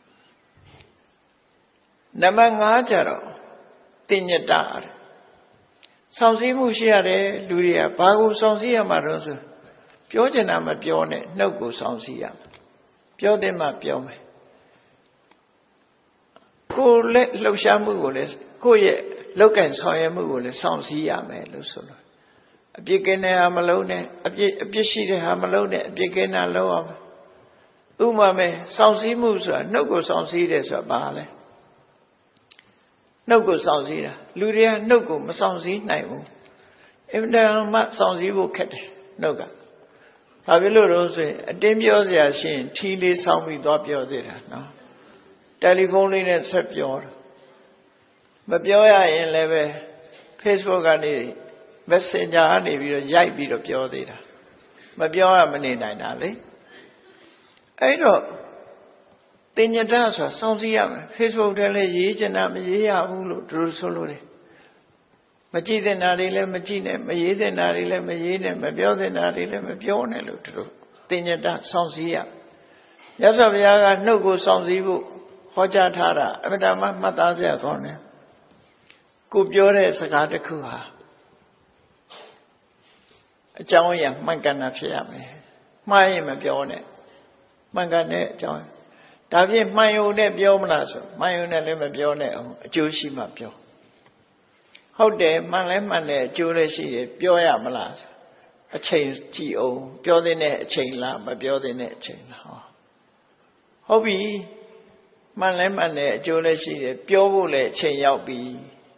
နံပါတ်5ကျတော့တင်ညတရတယ်စောင့်စည်းမှုရှိရတယ်လူတွေကဘာကိုစောင့်စည်းရမှာတော့ဆိုပြောချင်တာမပြောနဲ့နှုတ်ကိုစောင့်စည်းရမယ်ပြောတဲ့မှပြောမယ်ကိုယ်လက်လှုပ်ရှားမှုကိုလည်းကိုယ့်ရဲ့လောက်ကင်ဆောင်ရွက်မှုကိုလည်းစောင့်စည်းရမယ်လို့ဆိုလို့အပြစ်ကင်းတဲ့ဟာမလုံးနဲ့အပြစ်ရှိတဲ့ဟာမလုံးနဲ့အပြစ်ကင်းတာလုံးအောင်ဥပမာမဲ့စောင့်စည်းမှုဆိုတာနှုတ်ကိုစောင့်စည်းတယ်ဆိုတာဘာလဲနှုတ်ကိုစောင့်စည်းတာလူတွေကနှုတ်ကိုမစောင့်စည်းနိုင်ဘူးအင်တန်မှစောင့်စည်းဖို့ခက်တယ်နှုတ်ကဘာဖြစ်လို့လဲဆိုရင်အတင်းပြောစရာရှိရင်ထီလေးစောင့်ပြီးသွားပြောသေးတာနော်တယ်လီဖုန်းလေးနဲ့ဆက်ပြောတာမပြောရရင်လည်းပဲ Facebook ကနေ Messenger ကနေပြီးတော့ရိုက်ပြီးတော့ပြောသေးတာမပြောရမနေနိုင်တာလေအဲ့တော့တင်ညတဆိုတာစောင့်စည်းရမယ် Facebook ထဲလည်းရေးချင်တာမရေးရဘူးလို့သူတို့ဆိုလို့တယ်မကြည့်တဲ့နာတွေလည်းမကြည့်နဲ့မရေးတဲ့နာတွေလည်းမရေးနဲ့မပြောတဲ့နာတွေလည်းမပြောနဲ့လို့သူတို့တင်ညတစောင့်စည်းရမြတ်စွာဘုရားကနှုတ်ကိုစောင့်စည်းဖို့ဟောကြားထားတာအမှန်တမ်းမှတ်သားစရာကောင်းတယ်ကိုပြောတဲ့စကားတစ်ခုဟာအကြောင်းအရာမှန်ကန်တာဖြစ်ရမယ်မှားရင်မပြောနဲ့မှန်ကန်တဲ့အကြောင်းဒါဖြင့်မှန်ယုံနဲ့ပြောမလားဆိုမှန်ယုံနဲ့လည်းမပြောနဲ့အောင်အကျိုးရှိမှပြောဟုတ်တယ်မှန်လဲမှန်တယ်အကျိုးလည်းရှိတယ်ပြောရမလားအချိန်ကြည့်အောင်ပြောတဲ့အချိန်လားမပြောတဲ့အချိန်လားဟုတ်ပြီမှန်လဲမှန်တယ်အကျိုးလည်းရှိတယ်ပြောဖို့လည်းအချိန်ရောက်ပြီ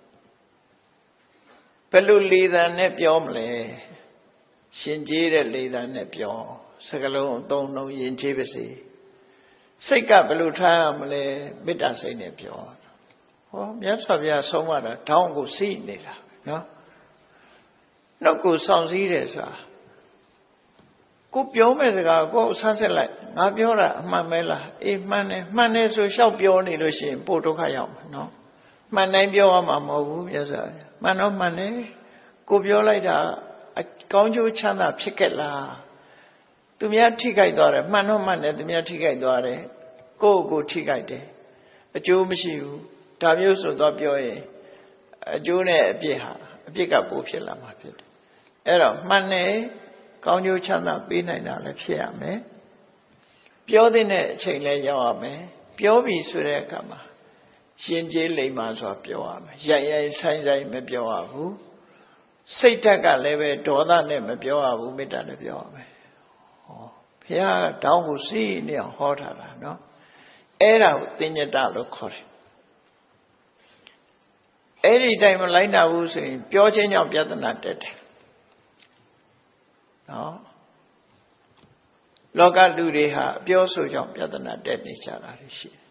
ဘယ်လိုလေသံနဲ့ပြောမလဲရှင်ကျေးတဲ့လေသံနဲ့ပြောစကလုံးအသုံးလုံးယဉ်ကျေးပါစေစိတ်ကဘယ်လိုထားရမလဲမေတ္တာစိတ်နဲ့ပြောဟောမြတ်စွာဘုရားဆုံးမတာဓောင်းကိုစီးနေတာနော်နှုတ်ကိုစောင့်စည်းတယ်ဆိုတာကိုပြောမဲ့စကားကိုဆန်းစစ်လိုက်ငါပြောတာအမှန်ပဲလားအေးမှန်တယ်ဆိုရှောက်ပြောနေလို့ရှိရင်ပို့ဒုက္ခရောက်မှာနော်မှန်တိုင်းပြောရမှာမဟုတ်ဘူးမြတ်စွာဘုရားမှန်တော့မှန်တယ်ကိုပြောလိုက်တာကောင်းကျိုးချမ်းသာဖြစ်ခဲ့လားသူများထိခိုက်သွားတယ်မှန်တော့မှန်တယ်သူများထိခိုက်သွားတယ်ကိုထိခိုက်တယ်အကျိုးမရှိဘူးဒါမျိုးဆိုတော့ပြောရင်အကျိုးနဲ့အပြစ်ဟာအပြစ်ကပိုဖြစ်လာမှာဖြစ်တယ်အဲ့တော့မှန်တယ်ကောင်းကျိုးချမ်းသာပေးနိုင်တာလည်းဖြစ်ရမယ်ပြောတဲ့အချိန်လည်းရောက်ရမယ်ပြောပြီဆိုတဲ့အခါမှာရှင်ကျေးလိမ္မာစွာပြောရမယ်ရိုက်ဆိုင်မပြောရဘူးစိတ်ဓာတ်ကလည်းပဲဒေါသနဲ့မပြောရဘူးမေတ္တာနဲ့ပြောရမယ်ဟောဘုရားကတောင်းကိုစီးနေအောင်ဟောထားတာနော်အဲ့ဒါကိုတင်ညတလို့ခေါ်တယ်အဲ့ဒီတိုင်းမလိုက်နိုင်ဘူးဆိုရင်ပြောချင်းကြောင့်ပြဿနာတက်တယ်နော်လောကလူတွေဟာအပြောဆိုကြောင့်ပြဿနာတက်နေကြတာရှိတယ်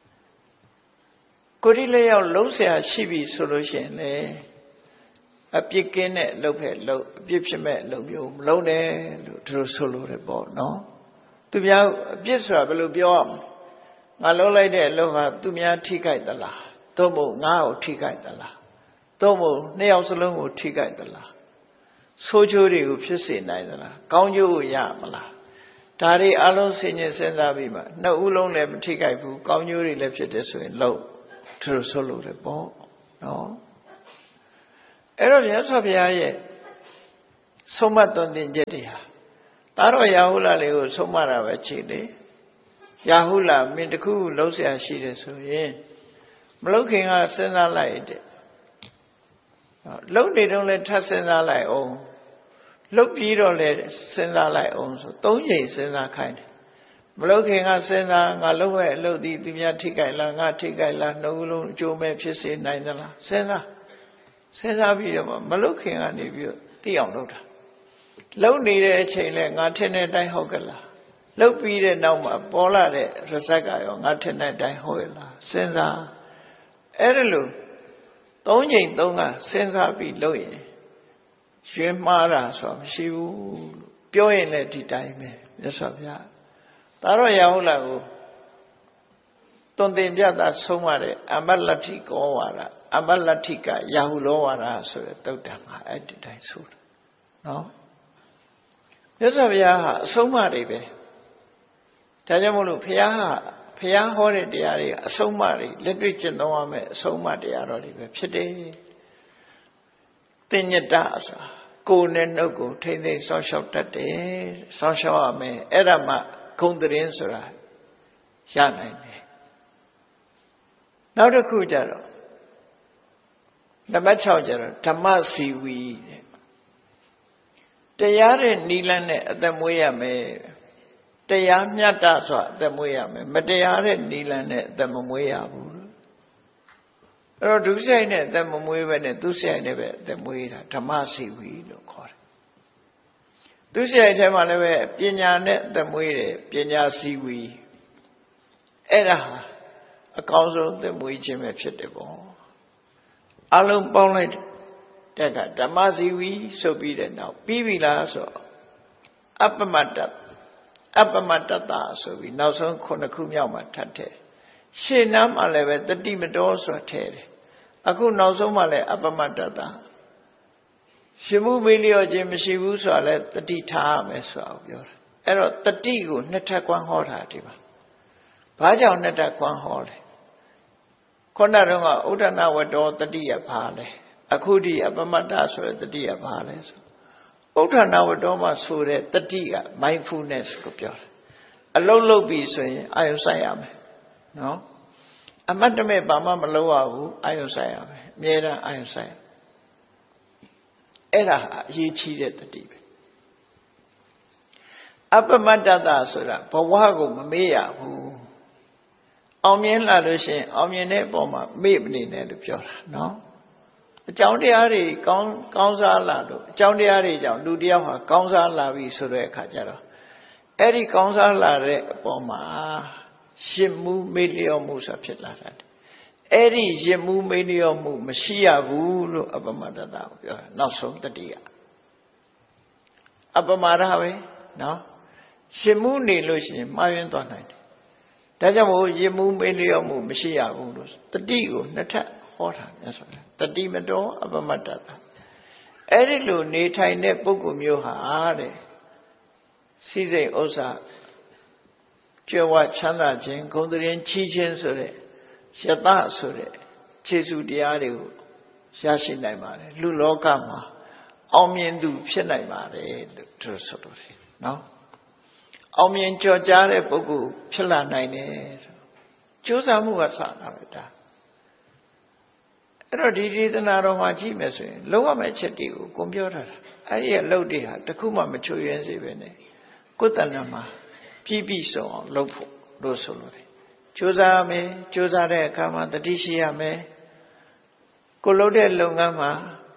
ကိုယ်ဒီလေးယောက်လုံးဆရာရှိပြီဆိုလို့ရှိရင်လေအပြစ်ကင်းတဲ့အလုပ်ပဲလုပ်အပြစ်ဖြစ်မဲ့အလုပ်မျိုးမလုပ်နဲ့လို့သူတို့ဆိုလို့ရပေါ့နော်သူများအပြစ်ဆိုတာဘယ်လိုပြောရမလဲငါလုပ်လိုက်တဲ့အလုပ်ဟာသူများထိခိုက်သလားသို့မဟုတ်ငါ့ကိုထိခိုက်သလားသို့မဟုတ်နှစ်ယောက်စလုံးကိုထိခိုက်သလားဆိုးကျိုးတွေကိုဖြစ်စေနိုင်သလားကောင်းကျိုးကိုရမလားဒါတွေအလုံးစင်ញင်စဉ်းစားပြီးမှနှစ်ဦးလုံးလည်းမထိခိုက်ဘူးကောင်းကျိုးတွေလည်းဖြစ်တယ်ဆိုရင်လုပ်သူဆိုလို့ရပေါ့နော်အဲ့တော့မြတ်စွာဘုရားရဲ့ဆုံးမသွန်သင်ချက်တွေဟာဒါတော့ရာဟုလလေးကိုဆုံးမတာပဲကြည့်လေရာဟုလမင်းတခုလုံးเสียရှိတယ်ဆိုရင်မလုခင်ကစဉ်းစားလိုက်တဲ့လုံနေတော့လဲထပ်စဉ်းစားလိုက်အောင်လုတ်ပြီးတော့လဲစဉ်းစားလိုက်အောင်ဆို၃ချိန်စဉ်းစားခိုင်းတယ်မလုခင်ကစဉ်းစားငါလုံရဲ့အလုပ်ဒီသူများထိကြိုက်လားငါထိကြိုက်လားနှုတ်လုံးအကျိုးမဲ့ဖြစ်စေနိုင်သလားစဉ်းစားပြီးတော့မလုခင်ကနေပြီးတော့သိအောင်လုပ်တာလုံနေတဲ့အချိန်လဲငါထင်တဲ့အတိုင်းဟုတ်ကလားလုတ်ပြီးတဲ့နောက်မှာပေါ်လာတဲ့ result ကရောငါထင်တဲ့အတိုင်းဟုတ်ရဲ့လားစဉ်းစားအဲ့ဒါလို့၃ချိန်၃ကစဉ်းစားပြီးလုပ်ရင်ရွှေမှားတာဆိုတာမရှိဘူးလို့ပြောရင်လည်းဒီတိုင်းပဲမြတ်စွာဘုရားဒါတော့ရာဟုလကိုသွန်သင်ပြတာဆုံးမတဲ့အမတ်လဋ္ဌိကောဝါဒအမတ်လဋ္ဌိကရာဟုလောဝါဒဆိုတဲ့သုတ်တံမှာအဲ့ဒီတိုင်းဆိုတာနော်မြတ်စွာဘုရားဟာအဆုံးအမတွေပဲဒါကြောင့်မို့လို့ဘုရားဟောတဲ့တရားတွေအဆုံးအမတွေလက်တွေ့ကျင့်သုံးရမယ်အဆုံးအမတရားတော်တွေပဲဖြစ်တယ်သင်္ညတဆိုတာကိုယ်နဲ့နှုတ်ကိုထိမ့်သိမ့်ဆောင်းလျှောက်တတ်တယ်ဆောင်းလျှောက်ရမယ်အဲ့ဒါမှဂုဏ်သတင်းဆိုတာရနိုင်တယ်နောက်တစ်ခုကျတော့နံပါတ်6ကျတော့ဓမ္မစီဝီတဲ့တရားတဲ့နိလန်းနဲ့အသက်မွေးရမယ်တရားမြတ်တာဆိုတာအသက်မွေးရမယ်မတရားတဲ့နိလန်းနဲ့အသက်မမွေးရဘူးအဲ့တော့ဒုစရိုက်နဲ့အသက်မမွေးပဲနဲ့သူစရိုက်နဲ့ပဲအသက်မွေးတာဓမ္မစီဝီလို့ခေါ်တယ်သူစရိုက်ထဲမှာလည်းပဲပညာနဲ့အသက်မွေးတယ်ပညာစီဝီအဲ့ဒါအကောင်းဆုံးအသက်မွေးခြင်းပဲဖြစ်တယ်ပေါ့အလုံးပေါင်းလိုက်တဲ့ကဓမ္မစီဝီဆိုပြီးတဲ့နောက်ပြီးပြီလားဆိုအပ္ပမတ္တတာဆိုပြီးနောက်ဆုံး9ခုမြောက်မှာထပ်တယ်ရှေ့နားမှာလည်းပဲတတိမတော်ဆိုတာထည့်တယ်အခုနောက်ဆုံးမှလည်းအပ္ပမတ္တတာရှင်မှုမေးလျော့ခြင်းမရှိဘူးဆိုတာလည်းတတိထားရမယ်ဆိုတာကိုပြောတာအဲ့တော့တတိကိုနှစ်ထပ်ကွမ်းဟောတာဒီမှာဘာကြောင့်နှစ်ထပ်ကွမ်းဟောလဲခုနကတော့ဥဒ္ဒနာဝတ္တောတတိယဘာလဲအခုဒီအပ္ပမတ္တဆိုတဲ့တတိယဘာလဲဆိုဥဒ္ဒနာဝတ္တောမှာဆိုတဲ့တတိက mindfulness ကိုပြောတာအလုံးလုံးပြီဆိုရင်အာယုစိုက်ရမယ်နော်အမတ်တမဲ့ဘာမှမလုပ်ရဘူးအာယုစိုက်ရမယ်အမြဲတမ်းအာယုစိုက်အဲ့ဒါအရေးကြီးတဲ့တတိပဲအပ္ပမတ္တတာဆိုတာဘဝကိုမမေ့ရဘူးအောင်မြင်လာလို့ရှိရင်အောင်မြင်တဲ့အပေါ်မှာမေ့မနေနဲ့လို့ပြောတာနော်အကြောင်းတရားတွေကောင်းစားလာလို့အကြောင်းတရားတွေကြောင့်လူတယောက်ဟာကောင်းစားလာပြီဆိုတဲ့အခါကျတော့အဲ့ဒီကောင်းစားလာတဲ့အပေါ်မှာရစ်မှုမေ့လျော့မှုဆိုတာဖြစ်လာတယ်အဲ့ဒီရစ်မှုမေ့လျော့မှုမရှိရဘူးလို့အပ္ပမတ္တတာကိုပြောတာနောက်ဆုံးတတိယအပ္ပမရပဲနော်ရစ်မှုနေလို့ရှိရင်မှားယွင်းသွားနိုင်တယ်ဒါကြောင့်မို့ရစ်မှုမေ့လျော့မှုမရှိရဘူးလို့တတိကိုနှစ်ထပ်ဟောတာမြတ်စွာဘုရားတတိမတော်အပ္ပမတ္တတာအဲ့ဒီလိုနေထိုင်တဲ့ပုဂ္ဂိုလ်မျိုးဟာတဲ့စိစိတ်ဥစ္စာကြွယ်ဝချမ်းသာခြင်းဂုဏ်သတင်းချီးခြင်းဆိုတဲ့ယတဆိုတဲ့ခြေဆုတရားတွေကိုရရှိနိုင်ပါတယ်လူလောကမှာအောင်မြင်သူဖြစ်နိုင်ပါတယ်လို့သူဆိုလို့တယ်နော်အောင်မြင်ကြော်ကြားတဲ့ပုဂ္ဂိုလ်ဖြစ်လာနိုင်တယ်ကြိုးစားမှုကစတာပဲဒါအဲ့တော့ဒီဒေသနာတော်မှာကြည့်မယ်ဆိုရင်လုံးဝမဲ့ချက်တွေကိုကိုပြောထားတာအဲ့ဒီအလုပ်တွေဟာတခုမှမချွေရင်းစေပဲနဲ့ကိုယ်တဏ္ဍာမှာပြည့်စုံအောင်လုပ်ဖို့လို့ဆိုလို့တယ်ကြိုးစားမယ်ကြိုးစားတဲ့အခါမှာတတိရှိရမယ်ကိုလုပ်တဲ့လုပ်ငန်းမှာ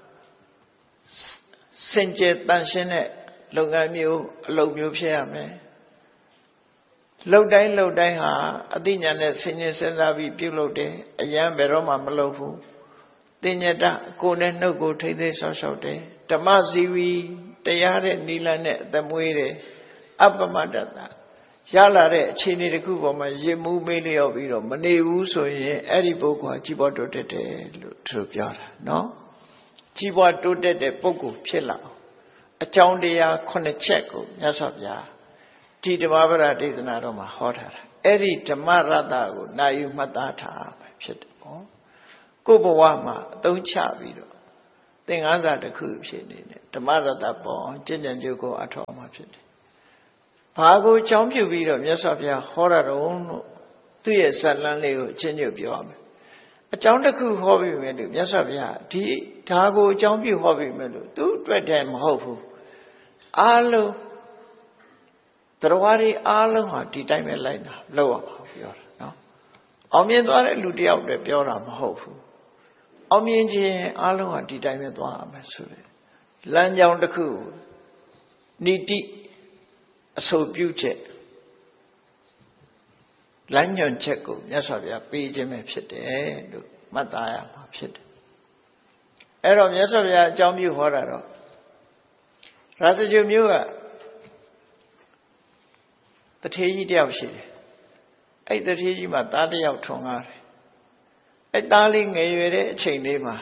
စင်ကြယ်တန်ရှင်းတဲ့လုပ်ငန်းမျိုးအလုပ်မျိုးဖြစ်ရမယ်လုပ်တိုင်းဟာအသိဉာဏ်နဲ့ဆင်ခြင်စဉ်းစားပြီးပြုလုပ်တယ်အယံဘယ်တော့မှမလုပ်ဘူးသင်္ညတကိုယ်နဲ့နှုတ်ကိုထိမ့်သိမ်းဆောက်ရှောက်တယ်ဓမ္မဇီဝီတရားတဲ့နိလနဲ့အသက်မွေးတယ်အပ္ပမတ္တတာရလာတဲ့အခြေအနေတစ်ခုပေါ်မှာရစ်မှုမေးလျော့ပြီးတော့မနေဘူးဆိုရင်အဲ့ဒီပုဂ္ဂိုလ်ကကြီးပွားတိုးတက်တယ်လို့သူတို့ပြောတာနော်ကြီးပွားတိုးတက်တဲ့ပုဂ္ဂိုလ်ဖြစ်လာအောင်အကြောင်းတရား9ချက်ကိုမြတ်စွာဘုရားဒီဓမ္မပဒဒေသနာတော်မှာဟောထားတာအဲ့ဒီဓမ္မရတ္တကိုနာယူမှတ်သားထားမှာဖြစ်တယ်ပေါ့ကိုယ်ဘဝမှာအသုံးချပြီးတော့သင်္ကန်းစာတစ်ခုဖြစ်နေတယ်ဓမ္မရတ္တပေါ်ကျင့်ကြံကြိုးကိုအထောက်အမှာဖြစ်တယ်ဘာကိုအကြောင်းပြုပြီးတော့မြတ်စွာဘုရားဟောရတော့လို့သူ့ရဲ့ဇာတ်လမ်းလေးကိုအချင်းချင်းပြောရမယ်အကြောင်းတစ်ခုဟောပြီးမယ်လို့မြတ်စွာဘုရားဒီဒါကိုအကြောင်းပြုဟောပြီးမယ်လို့သူ့အတွက်တည်းမဟုတ်ဘူးအားလုံးတရားတွေအားလုံးဟာဒီတိုင်းပဲလိုက်တာလောက်ရမှာပြောတာနော်အောင်မြင်သွားတဲ့လူတယောက်တည်းပြောတာမဟုတ်ဘူးအောင်မြင်ခြင်းအားလုံးဟာဒီတိုင်းပဲသွားရမယ်ဆိုတဲ့လမ်းကြောင်းတစ်ခုနိတိအဆိုပြုချက်လမ်းညွှန်ချက်ကိုမြတ်စွာဘုရားပေးခြင်းပဲဖြစ်တယ်လို့မှတ်သားရမှာဖြစ်တယ်အဲ့တော့မြတ်စွာဘုရားအကြောင်းပြုဟောတာတော့ရာဇဂြိုလ်မျိုးကတထေးကြီးတယောက်ရှိတယ်အဲ့တထေးကြီးမှာသားတယောက်ထွန်ကားတယ်အဲ့သားလေးငယ်ရွယ်တဲ့အချိန်လေးမှာ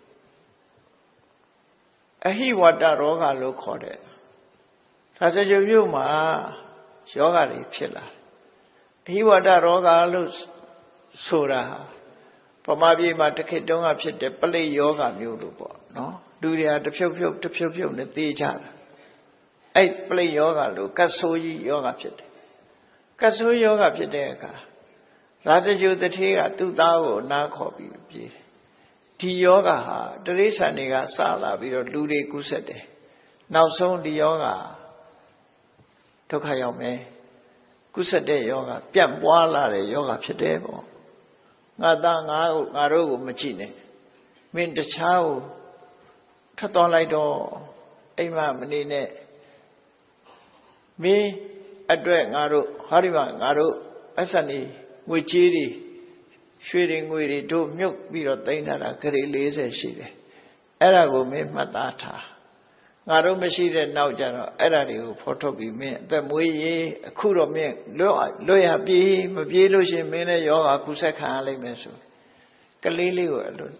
အဟိဝတ္တရောဂါလို့ခေါ်တယ်ရာဇဂြိုလ်မျိုးမှာယောဂတွေဖြစ်လာတယ်အဟိဝတ္တရောဂါလို့ဆိုတာပမာပြေမှာတစ်ခေတ်တုန်းကဖြစ်တဲ့ပလိယောဂမျိုးလို့ပေါ့နော်လူတွေကတဖြုတ်ဖြုတ်နဲ့သေကြတာအဲ့ပလိယောဂလို့ကတ်ဆိုးကြီးယောဂဖြစ်တယ်ကတ်ဆိုးယောဂဖြစ်တဲ့အခါရာဇဂြိုလ်တထေးကသူ့သားကိုနားခေါ်ပြီးပြေးတယ်ဒီယောဂဟာတိရစ္ဆာန်တွေကစလာပြီးတော့လူတွေကူးဆက်တယ်နောက်ဆုံးဒီယောဂဒုက္ခရောက်မယ်ကုသတဲ့ယောဂပြန့်ပွားလာတဲ့ယောဂဖြစ်တယ်ပေါ့ငါသားငါတို့ကိုမကြည့်နဲ့မင်းတခြားကိုထွက်သွားလိုက်တော့အိမ်မမနေနဲ့မင်းအတွက်ငါတို့ဟာဒီမှာငါတို့အဆန်နေငွေကြေးတွေရွှေတွေငွေတွေတို့မြုပ်ပြီးတော့တိန်းထားတာဂရေ40ရှိတယ်အဲ့ဒါကိုမင်းမှတ်သားထားငါတို့မရှိတဲ့နောက်ကျတော့အဲ့ဒါတွေကိုဖော်ထုတ်ပြီးမင်းအသက်မွေးရေးအခုတော့မင်းလွတ်ရပြေးမပြေးလို့ရှိရင်မင်းလည်းယောဂကုဆက်ခံရလိမ့်မယ်ဆိုကလေးလေးကိုအဲ့လို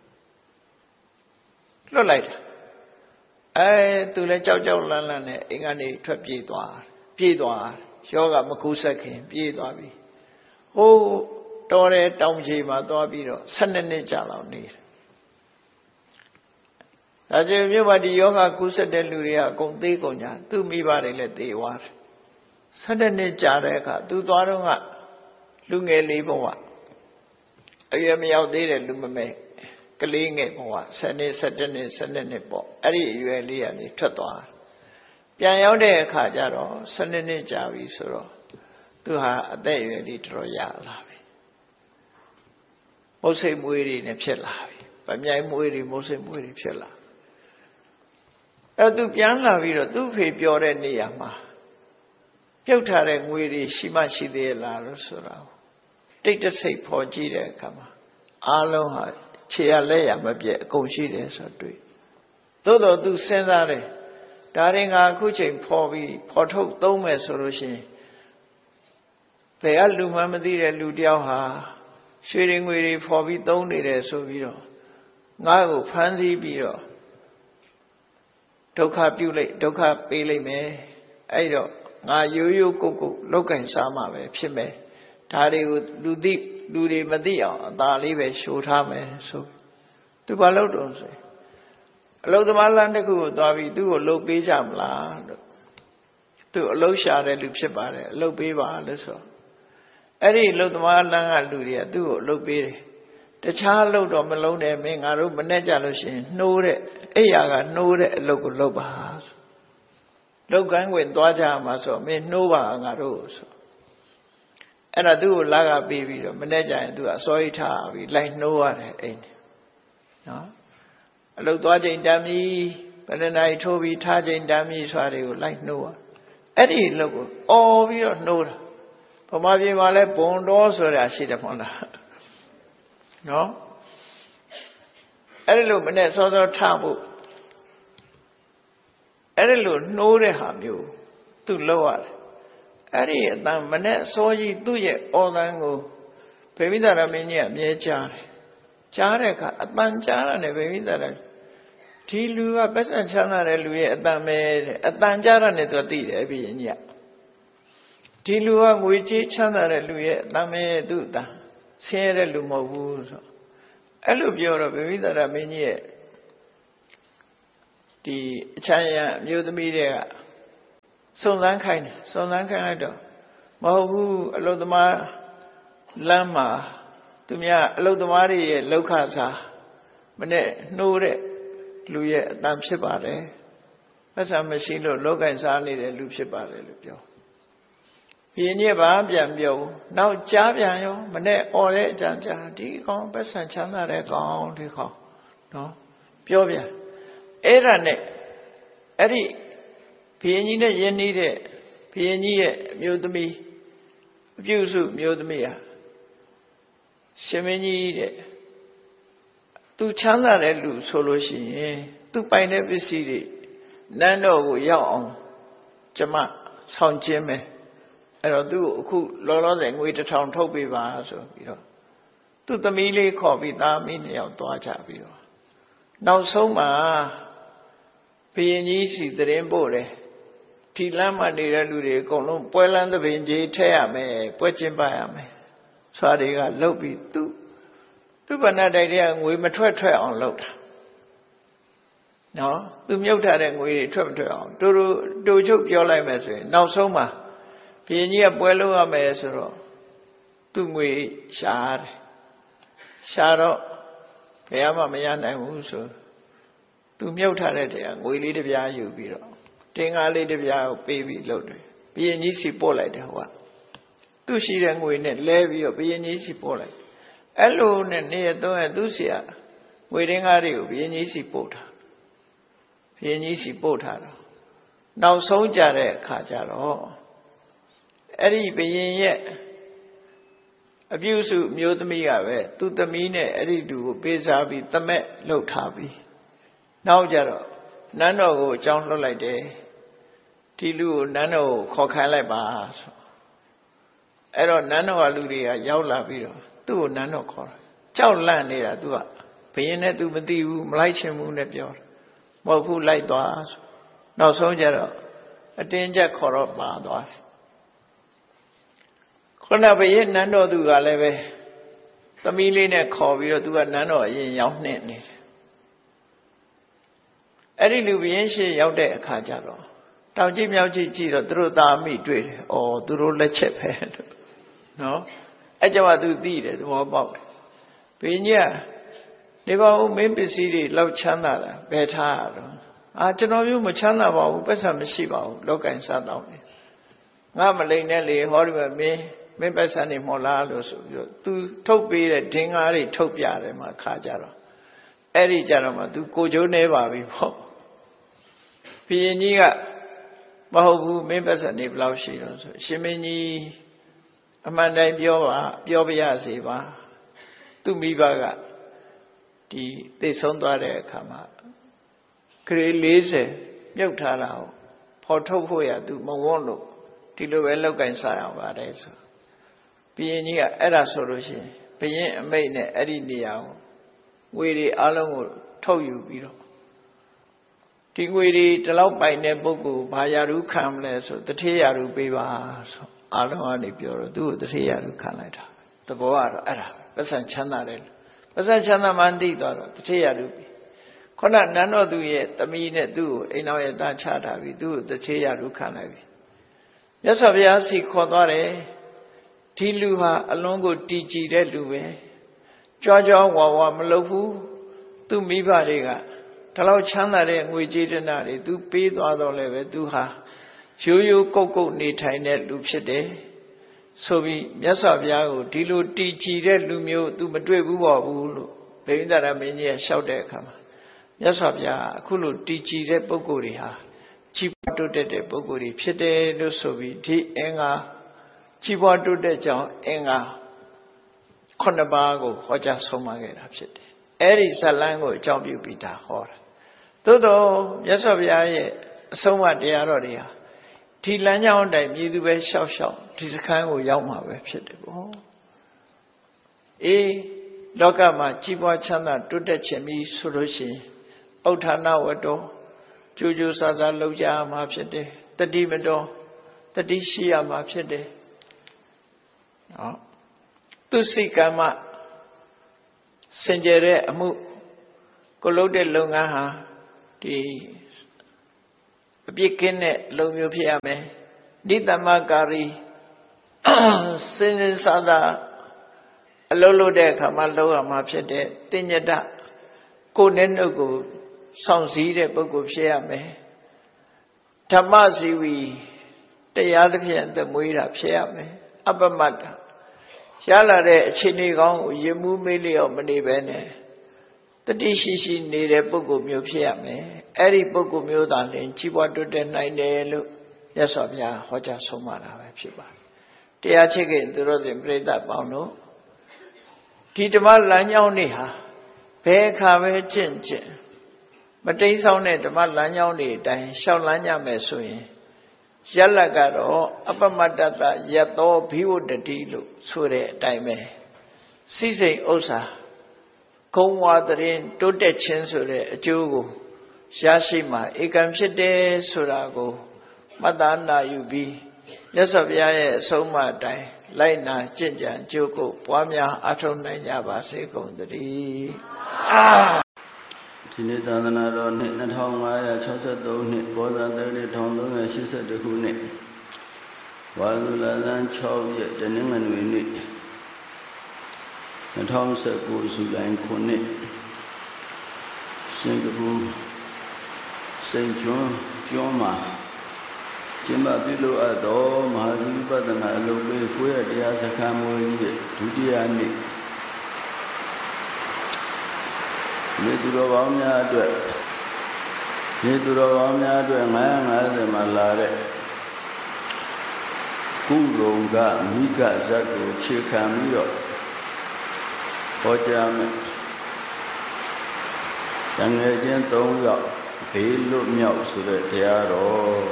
လွတ်လိုက်တာသူလည်းကြောက်လန့်နဲ့အိမ်ကနေထွက်ပြေးသွားယောဂမကုဆက်ခင်ပြေးသွားပြီဟိုးတော်တဲ့တောင်ကြီးမှာသွားပြီးတော့12နှစ်ကြာလောက်နေတယ်ဒါကြောင့်မြို့မှာဒီယောဂကုသတဲ့လူတွေကအကုန်သေးကုန်ညာသူ့မိဘတွေလည်းသေသွားတယ်12နှစ်ကြာတဲ့အခါသူသွားတော့ကလူငယ်လေးဘဝအရွယ်မရောက်သေးတဲ့လူမမဲကလေးငယ်ဘဝ10နှစ်17နှစ်12နှစ်ပေါ့အဲ့ဒီအရွယ်လေးကနေထွက်သွားပြန်ရောက်တဲ့အခါကျတော့12နှစ်ကြာပြီဆိုတော့သူဟာအသက်အရွယ်လေးတော်ရလာပြီမုတ်စိတ်မွေးတွေနဲ့ဖြစ်လာပြီဗမြိုင်မွေးတွေမုတ်စိတ်မွေးတွေဖြစ်လာသူပြန်လာပြီးတော့သူ့ဖေပြောတဲ့နေရာမှာပြုတ်ထားတဲ့ငွေတွေရှိမှရှိသေးလားလို့ဆိုတာတိတ်တဆိတ်ဖော်ကြည့်တဲ့အခါမှာအားလုံးဟာခြေရလက်ရမပြည့်အကုန်ရှိတယ်ဆိုတွေ့သို့တော်သူစဉ်းစားတယ်ဒါရင်ငါအခုချိန်ဖော်ပြီးဖော်ထုတ်သုံးမယ်ဆိုလို့ရှိရင်ဘယ်ကလူမှမသိတဲ့လူတယောက်ဟာရွှေတွေငွေတွေဖော်ပြီးသုံးနေတယ်ဆိုပြီးတော့ငါ့ကိုဖမ်းဆီးပြီးတော့ဒုက္ခပြုလိုက်ဒုက္ခပေးလိုက်မယ်အဲ့တော့ငါရိုးရိုးကိုလောက်ကင်စားမှပဲဖြစ်မယ်ဒါတွေကိုလူတွေမသိအောင်အသာလေးပဲရှို့ထားမယ်ဆိုသူဘာလုပ်တော့ဆိုအလုသမားလမ်းတစ်ခုကိုသွားပြီးသူ့ကိုလှုပ်ပေးကြမလားလို့သူအလုရှာတဲ့လူဖြစ်ပါတယ်အလုပေးပါလို့ဆိုအဲ့ဒီအလုသမားလမ်းကလူတွေကသူ့ကိုလှုပ်ပေးတယ်တခြားလှုပ်တော့မလုံးနဲ့မင်းငါတို့မနဲ့ကြလို့ရှိရင်နှိုးတဲ့အိယာကနှိုးတဲ့အလုပ်ကိုလုပ်ပါဆိုလောက်ကန်းဝင်သွားကြမှာဆိုမင်းနှိုးပါငါတို့ဆိုအဲ့ဒါသူ့ကိုလာကပေးပြီးတော့မနဲ့ကြရင်သူကအစောကြီးထားပြီးလိုက်နှိုးရတယ်အိမ်နော်အလုပ်သွားချိန်တမ်းပြီဘယ်နှနိုင်ထိုးပြီးထားချိန်တမ်းပြီဆိုတာတွေကိုလိုက်နှိုးရအဲ့ဒီအလုပ်ကိုအော်ပြီးတော့နှိုးတာဗမာပြည်မှာလဲဘုံတော်ဆိုတာရှိတယ်မဟုတ်လားနော်အဲ့ဒီလိုမနဲ့စောစောထဖို့အဲ့ဒီလိုနှိုးတဲ့ဟာမျိုးသူလောက်ရတယ်အဲ့ဒီအတန်မနဲ့စောကြီးသူ့ရဲ့အော်တန်ကိုဗေမိသာရမင်းကြီးကအမြဲကြားတယ်ကြားတဲ့အခါအတန်ကြားရတယ်ဗေမိသာရဒီလူကပတ်စံချမ်းသာတဲ့လူရဲ့အတန်ပဲတဲ့အတန်ကြားရတယ်သူသိတယ်ဘုရင်ကြီးကဒီလူကငွေကြေးချမ်းသာတဲ့လူရဲ့အတန်ပဲသူ့အတန်ဆင်းရဲတဲ့လူမဟုတ်ဘူးဆိုအဲ့လိုပြောတော့ဗိမိသရမင်းကြီးရဲ့ဒီအချမ်းရံအမျိုးသမီးတွေကစုံစမ်းခိုင်းတယ်စုံစမ်းခိုင်းလိုက်တော့မဟုတ်ဘူးအလုသမားလမ်းမှာသူများအလုသမားတွေရဲ့လောက်ခစားမနဲ့နှိုးတဲ့လူရဲ့အတန်ဖြစ်ပါတယ်ပတ်စံမရှိလို့လောကင်စားနေတဲ့လူဖြစ်ပါတယ်လို့ပြောဘုရင်ကြီးဘာပြန်ပြောဘူးနောက်ကြားပြန်ရောမနဲ့អော်တဲ့အကြံကြားဒီကောင်ပတ်စံချမ်းသာတဲ့ကောင်ဒီကောင်နော်ပြောပြန်အဲ့ဒါနဲ့အဲ့ဒီဘုရင်ကြီးနဲ့ယဉ်နေတဲ့ဘုရင်ကြီးရဲ့အမျိုးသမီးအပြုစုမျိုးသမီးဟာရှင်မင်းကြီးတဲ့သူချမ်းသာတဲ့လူဆိုလို့ရှိရင်သူပိုင်တဲ့ပစ္စည်းတွေနန်းတော်ကိုရောက်အောင်ကျမဆောင်ခြင်းပဲအဲ့တော့သူ့ကိုအခုလောလောဆယ်ငွေ1000ထုတ်ပေးပါဆိုပြီးတော့သူ့သမီးလေးခေါ်ပြီးသားမီး2ယောက်သွားကြပြီးတော့နောက်ဆုံးမှာဘုရင်ကြီးစီသတင်းပို့တယ်ဒီလမ်းမှာနေတဲ့လူတွေအကုန်လုံးပွဲလန်းသဘင်ကြီးထည့်ရမယ်ပွဲကျင်းပရမယ်ဆွာတွေကလှုပ်ပြီးသူ့ဗဏ္ဍတိုက်တွေကငွေမထွက်အောင်လှုပ်တာနော်သူမြုပ်ထားတဲ့ငွေတွေထွက်မထွက်အောင်တူချုပ်ပြောလိုက်မယ်ဆိုရင်နောက်ဆုံးမှာဘုရင်ကြီးကပွဲလုပ်ရမယ်ဆိုတော့သူ့ငွေရှာတယ်ရှာတော့ဘယ်မှမရနိုင်ဘူးဆိုသူမြုပ်ထားတဲ့တရားငွေလေးတစ်ပြားယူပြီးတော့တင်ကားလေးတစ်ပြားကိုပေးပြီးလုပ်တယ်ဘုရင်ကြီးစီပို့လိုက်တယ်ဟိုကသူ့ရှိတဲ့ငွေနဲ့လဲပြီးတော့ဘုရင်ကြီးစီပို့လိုက်အဲ့လိုနဲ့နေရတော့သူ့စီကငွေတင်ကားတွေကိုဘုရင်ကြီးစီပို့ထားဘုရင်ကြီးစီပို့ထားတော့နောက်ဆုံးကြတဲ့အခါကျတော့အဲ့ဒီဘုရင်ရဲ့အပြုစုမျိုးသမီးကပဲသူ့သမီးနဲ့အဲ့ဒီလူကိုပေးစားပြီးတမက်လှုပ်ထားပြီးနောက်ကြတော့နန်းတော်ကိုအကြောင်းလှုပ်လိုက်တယ်ဒီလူကိုနန်းတော်ကိုခေါ်ခိုင်းလိုက်ပါဆိုအဲ့တော့နန်းတော်ကလူတွေကရောက်လာပြီးတော့သူ့ကိုနန်းတော်ခေါ်တာကြောက်လန့်နေတာသူကဘုရင်နဲ့သူမသိဘူးမလိုက်ချင်ဘူးနဲ့ပြောတယ်မဟုတ်ဘူးလိုက်သွားဆိုနောက်ဆုံးကြတော့အတင်းကျပ်ခေါ်တော့ပါသွားတယ်ခုနဘုရင်နန်းတော်သူကလည်းပဲသမီးလေးနဲ့ခေါ်ပြီးတော့သူကနန်းတော်အရင်ရောက်နှင့်နေတယ်အဲ့ဒီလူဘုရင်ရှေ့ရောက်တဲ့အခါကျတော့တောင်ကြည့်မြောက်ကြည့်ကြည့်တော့သူတို့သားမိတွေ့တယ်။အော်သူတို့လက်ချက်ပဲလို့နော်။အဲ့ကြောင့်သူသိတယ်သဘောပေါက်တယ်။ဘုရင်ကြီးကနေပါဦးမင်းပစ္စည်းတွေလောက်ချမ်းသာတာဘယ်ထားရတော့ကျွန်တော်မျိုးမချမ်းသာပါဘူးပတ်စံမရှိပါဘူးလောကင်စားတော့တယ်။ငါမလိန်နဲ့လေဟောဒီမှာမင်းပတ်စံနေမော်လားလို့ဆိုပြီးတော့သူထုတ်ပေးတဲ့ဒင်္ဂါးတွေထုတ်ပြတယ်မှာခါကြတော့အဲ့ဒီကြတော့မှသူကိုကျိုးနေပါပြီပေါ့။ဘုရင်ကြီးကမဟုတ်ဘူးမင်းပတ်စံနေဘယ်လောက်ရှိတော့ဆိုရှင်မင်းကြီးအမှန်တိုင်းပြောပါရစေပါသူ့မိဘကဒီသိဆုံးသွားတဲ့အခါမှာခရီး40မြုပ်ထားတာကိုဖော်ထုတ်ဖို့ရသူမဝန်းလို့ဒီလိုပဲလောက်ကင်စားရပါတယ်ဆိုဘုရင်ကြီးကအဲ့ဒါဆိုလို့ရှိရင်ဘုရင်အမိတ်နဲ့အဲ့ဒီနေရာကိုငွေတွေအလုံးကိုထုတ်ယူပြီးတော့ဒီငွေတွေဒီလောက်ပိုင်တဲ့ပုဂ္ဂိုလ်ဘာယာရုခံမလဲဆိုတထေးယာရုပေးပါဆိုအလုံးကနေပြောတော့သူ့ကိုတထေးယာရုခံလိုက်တာသဘောကတော့အဲ့ဒါပတ်စံချမ်းသာတယ်ပတ်စံချမ်းသာမှန်းသိသွားတော့တထေးယာရုပြီးခုနနန်းတော်သူရဲ့သမီးနဲ့သူ့ကိုအိမ်တော်ရဲ့သားချထားပြီးသူ့ကိုတထေးယာရုခံလိုက်ပြီမြတ်စွာဘုရားစီခေါ်သွားတယ်ဒီလူဟာအလွန်ကိုတည်ကြည်တဲ့လူပဲကြွားကြွားဝါဝါမလုပ်ဘူးသူ့မိဘတွေကဒီလောက်ချမ်းသာတဲ့ငွေကြေးတနာတွေသူပေးသွားတော့လည်းပဲသူဟာရိုးရိုးကုတ်ကုတ်နေထိုင်တဲ့လူဖြစ်တယ်ဆိုပြီးမြတ်စွာဘုရားကိုဒီလိုတည်ကြည်တဲ့လူမျိုးသူမတွေ့ဘူးပေါ့ဘူးလို့ဗိဓာရမင်းကြီးကလျှောက်တဲ့အခါမှာမြတ်စွာဘုရားအခုလိုတည်ကြည်တဲ့ပုဂ္ဂိုလ်တွေဟာကြီးပွားတိုးတက်တဲ့ပုဂ္ဂိုလ်တွေဖြစ်တယ်လို့ဆိုပြီးဒီအင်္ဂါကြီးပွားတိုးတက်ကြောင်းအင်္ဂါ9ပါးကိုဟောကြားဆုံးမခဲ့တာဖြစ်တယ်အဲ့ဒီဇတ်လမ်းကိုအကြောင်းပြုပြီးဒါဟောတာသို့တော့မြတ်စွာဘုရားရဲ့အဆုံးအမတရားတော်တွေဟာဒီလမ်းကြောင်းအတိုင်းမြည်သူပဲရှောက်ရှောက်ဒီစခန်းကိုရောက်မှာပဲဖြစ်တယ်ပေါ့အေးလောကမှာကြီးပွားချမ်းသာတိုးတက်ခြင်းပြီးဆိုလို့ရှိရင်ဥဋ္ဌာဏဝတ္တောကြိုးကြိုးစားစားလုပ်ကြရမှာဖြစ်တယ်တတိမတော်တတိရှိရမှာဖြစ်တယ်နော်သူစိတ်ကမ္မစင်ကြယ်တဲ့အမှုကိုလုပ်တဲ့လုပ်ငန်းဟာဒီအပြစ်ကင်းတဲ့လုပ်မျိုးဖြစ်ရမယ်နိတ္တမကာရီစင်စင်စားစားအလုပ်လုပ်တဲ့အခါမှာလုပ်ရမှာဖြစ်တဲ့တင်ညတကိုယ်နဲ့နှုတ်ကိုစောင့်စည်းတဲ့ပုဂ္ဂိုလ်ဖြစ်ရမယ်ဓမ္မစီဝီတရားတစ်ဖြင့်သမွေးတာဖြစ်ရမယ်အပမတ္တရလာတဲ့အခြေအနေကောင်းကိုရမှုမေးလျော့မနေပဲနဲ့တတိရှိရှိနေတဲ့ပုဂ္ဂိုလ်မျိုးဖြစ်ရမယ်အဲ့ဒီပုဂ္ဂိုလ်မျိုးသာလျှင်ကြီးပွားတိုးတက်နိုင်တယ်လို့မြတ်စွာဘုရားဟောကြားဆုံးမတာပဲဖြစ်ပါတယ်တရားချစ်ခင်သူတို့စဉ်ပြိဿပေါင်းတို့ဒီဓမ္မလမ်းကြောင်းတွေဟာဘယ်အခါပဲကျင့်ကျင့်မတိမ်ဆောင်တဲ့ဓမ္မလမ်းကြောင်းတွေအတိုင်းရှောက်လန်းကြမယ်ဆိုရင်ယက်လက်ကတော့အပမတ္တတယတ္တောဘိဝတ္တိလို့ဆိုတဲ့အတိုင်းပဲစိစိမ်ဥစ္စာကုံဝါတရင်တိုးတက်ခြင်းဆိုတဲ့အကျိုးကိုရရှိမှဧကံဖြစ်တယ်ဆိုတာကိုမှတ်သားနာယူပြီးမြတ်စွာဘုရားရဲ့အဆုံးအမအတိုင်းလိုက်နာကျင့်ကြံကြိုးကိုပွားများအထောက်နိုင်ကြပါစေကုန်သတည်းဒီနေ့သာသနာတော်နှစ်2563နှစ်ဘောဇာတိ1382ခုနှစ်ဝါလူလာဇန်6ရက်တနင်္ဂနွေနေ့2019ဇူလိုင်9စင်ကာပူစိန်ကျွန်းမှာကျင်းပပြုလုပ်အပ်သောမဟာသီဝိပဿနာအလုပ်ပေးကိုယ့်ရဲ့တရားစခန်းမွေးကြီးဒုတိယနေ့မြေသူတော်ကောင်းများအတွက်950မှာလာတဲ့ကုလုံကမိဂဇတ်ကိုခြေခံပြီးတော့ဟောကြားမယ်တန်ငယ်ချင်း3ယောက်ဘေးလွတ်မြောက်ဆိုတဲ့တရားတော်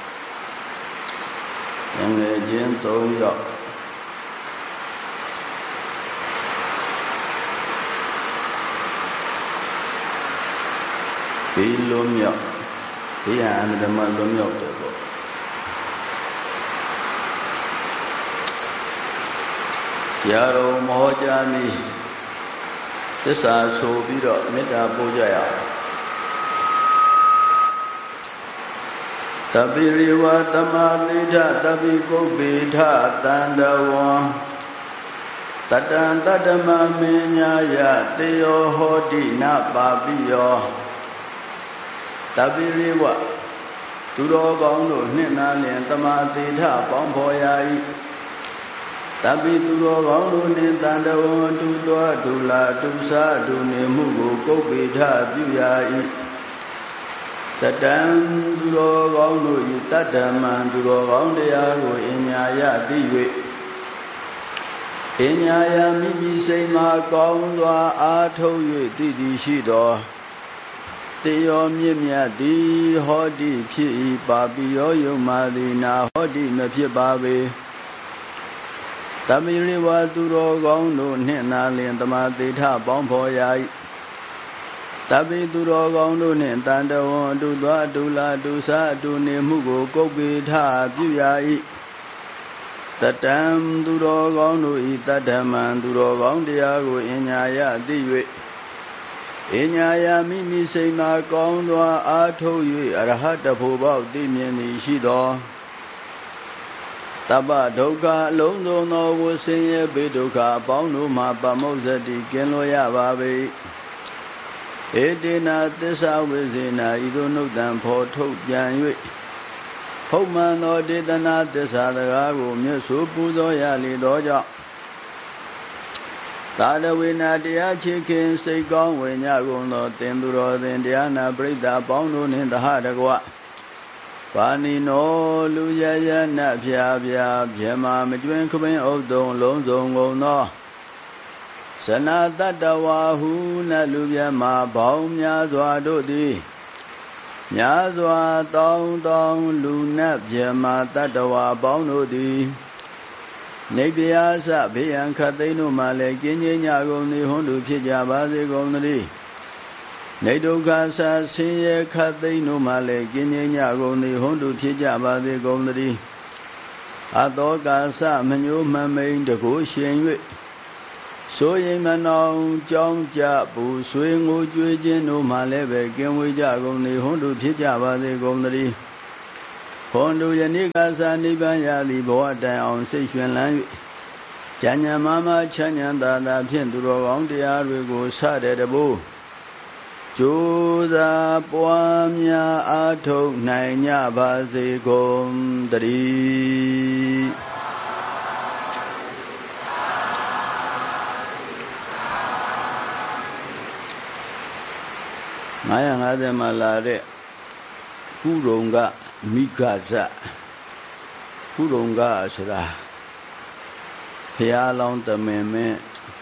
တန်ငယ်ချင်း3ယောက်ဘေးလွတ်မြောက်ဘေးရန်ဓမ္မလွတ်မြောက်တယ်ပေါ့တရားတော်မဟောကြားမီသစ္စာဆိုပြီးတော့မေတ္တာပို့ကြရအောင်တပိရိဝတမတိထတပိကုပ္ပိထတန္တဝံတတံတတ္တမမင်းညာယတေယောဟောတိနပါပိယောတပိရိဝသူတော်ကောင်းတို့နှင့်နာလျင်တမတိထပေါင်းဖော်ရ၏တပိသူတော်ကောင်းတို့နှင့်တန္တဝံတူတော်ဒုလာဒုစာဒုနေမှုကိုကုပ္ပိထပြုရ၏တတံသူတော်ကောင်းတို့ဤတတ္တမံသူတော်ကောင်းတရားကိုအညာယသိ၍အညာယမိမိစိတ်မှာကောင်းစွာအားထုတ်၍တည်တည်ရှိသောတေယောမြင့်မြတ်သည်ဟောတိဖြစ်၏ပါပိယောယုံမာသည်နာဟောတိမဖြစ်ပါပေတမိရိဝသူတော်ကောင်းတို့နှင့်နာလင်တမသေထပေါင်းဖော်ရ၏တပိသူတော်ကောင်းတို့နှင့်တန်တဝံအတူသွားအတူလာအတူစားအတူနေမှုကိုကုပ္ပိထပြုရ၏တတံသူတော်ကောင်းတို့ဤတတ္တမံသူတော်ကောင်းတရားကိုအညာယသိ၍အညာယမိမိစိတ်မှာကောင်းစွာအားထုတ်၍အရဟတဖို့ပေါက်သိမြင်သည်ရှိသောတပ္ပဒုက္ခအလုံးစုံသောဝဆင်းရဲဘေဒုက္ခအပေါင်းတို့မှာပမုဇ္ဇတိကင်းလွတ်ရပါပေဧတေနာသစ္စာဝိဇေနာဤသို့နှုတ်တံဖော်ထုတ်ပြန်၍ဟုတ်မှန်သောဒေသနာသစ္စာစကားကိုမြတ်စွာပူဇော်ရလေသောကြောင့်သာရဝေနာတရားချစ်ခင်စိတ်ကောင်းဝင်ညကုန်သောတင်သူတော်သင်တရားနာပရိသတ်ပေါင်းတို့နှင့်တဟတကွပါဏိနောလူရရနဖြာဖြာဗြဟ္မာမကျွင်းခပင်းဥဒ္ဒုံလုံးစုံကုန်သောဇနာတတ္တဝါဟုနလူမြတ်မှာဘောင်းများစွာတို့သည်များစွာတောင်းတောင်းလူနတ်မြတ်မှာတတ္တဝါပေါင်းတို့သည်နေပြာစဘေးရန်ခတ်သိမ်းတို့မှလည်းကင်းငြိမ်းကြကုန်သည်ဟုသူဖြစ်ကြပါစေကုန်သတည်းနေဒုက္ခဆာဆင်းရဲခတ်သိမ်းတို့မှလည်းကင်းငြိမ်းကြကုန်သည်ဟုသူဖြစ်ကြပါစေကုန်သတည်းအတောကာသမညိုမှန်မိန်တကိုရှင်၍ဆိုရင်မနောင်ကြောင်းကြဘူးဆွေငိုကြွေးခြင်းတို့မှလည်းပဲကင်းဝေးကြကုန်လေဟွန်းတို့ဖြစ်ကြပါစေကုန်သတည်းဟွန်းတို့ယနေ့ကသာနိဗ္ဗာန်ရသည်ဘဝတိုင်အောင်စိတ်ရွှင်လန်း၍ဉာဏ်ဉာဏ်မချမ်းဉာဏ်သာသာဖြင့်သူတော်ကောင်းတရားတွေကိုစတဲ့တဘို့ကြိုးစားပွားများအားထုတ်နိုင်ကြပါစေကုန်သတည်း950မှာလာတဲ့ကုရုံကမိဂဇကုရုံကဆိုတာဘုရားလောင်းတမင်မင်း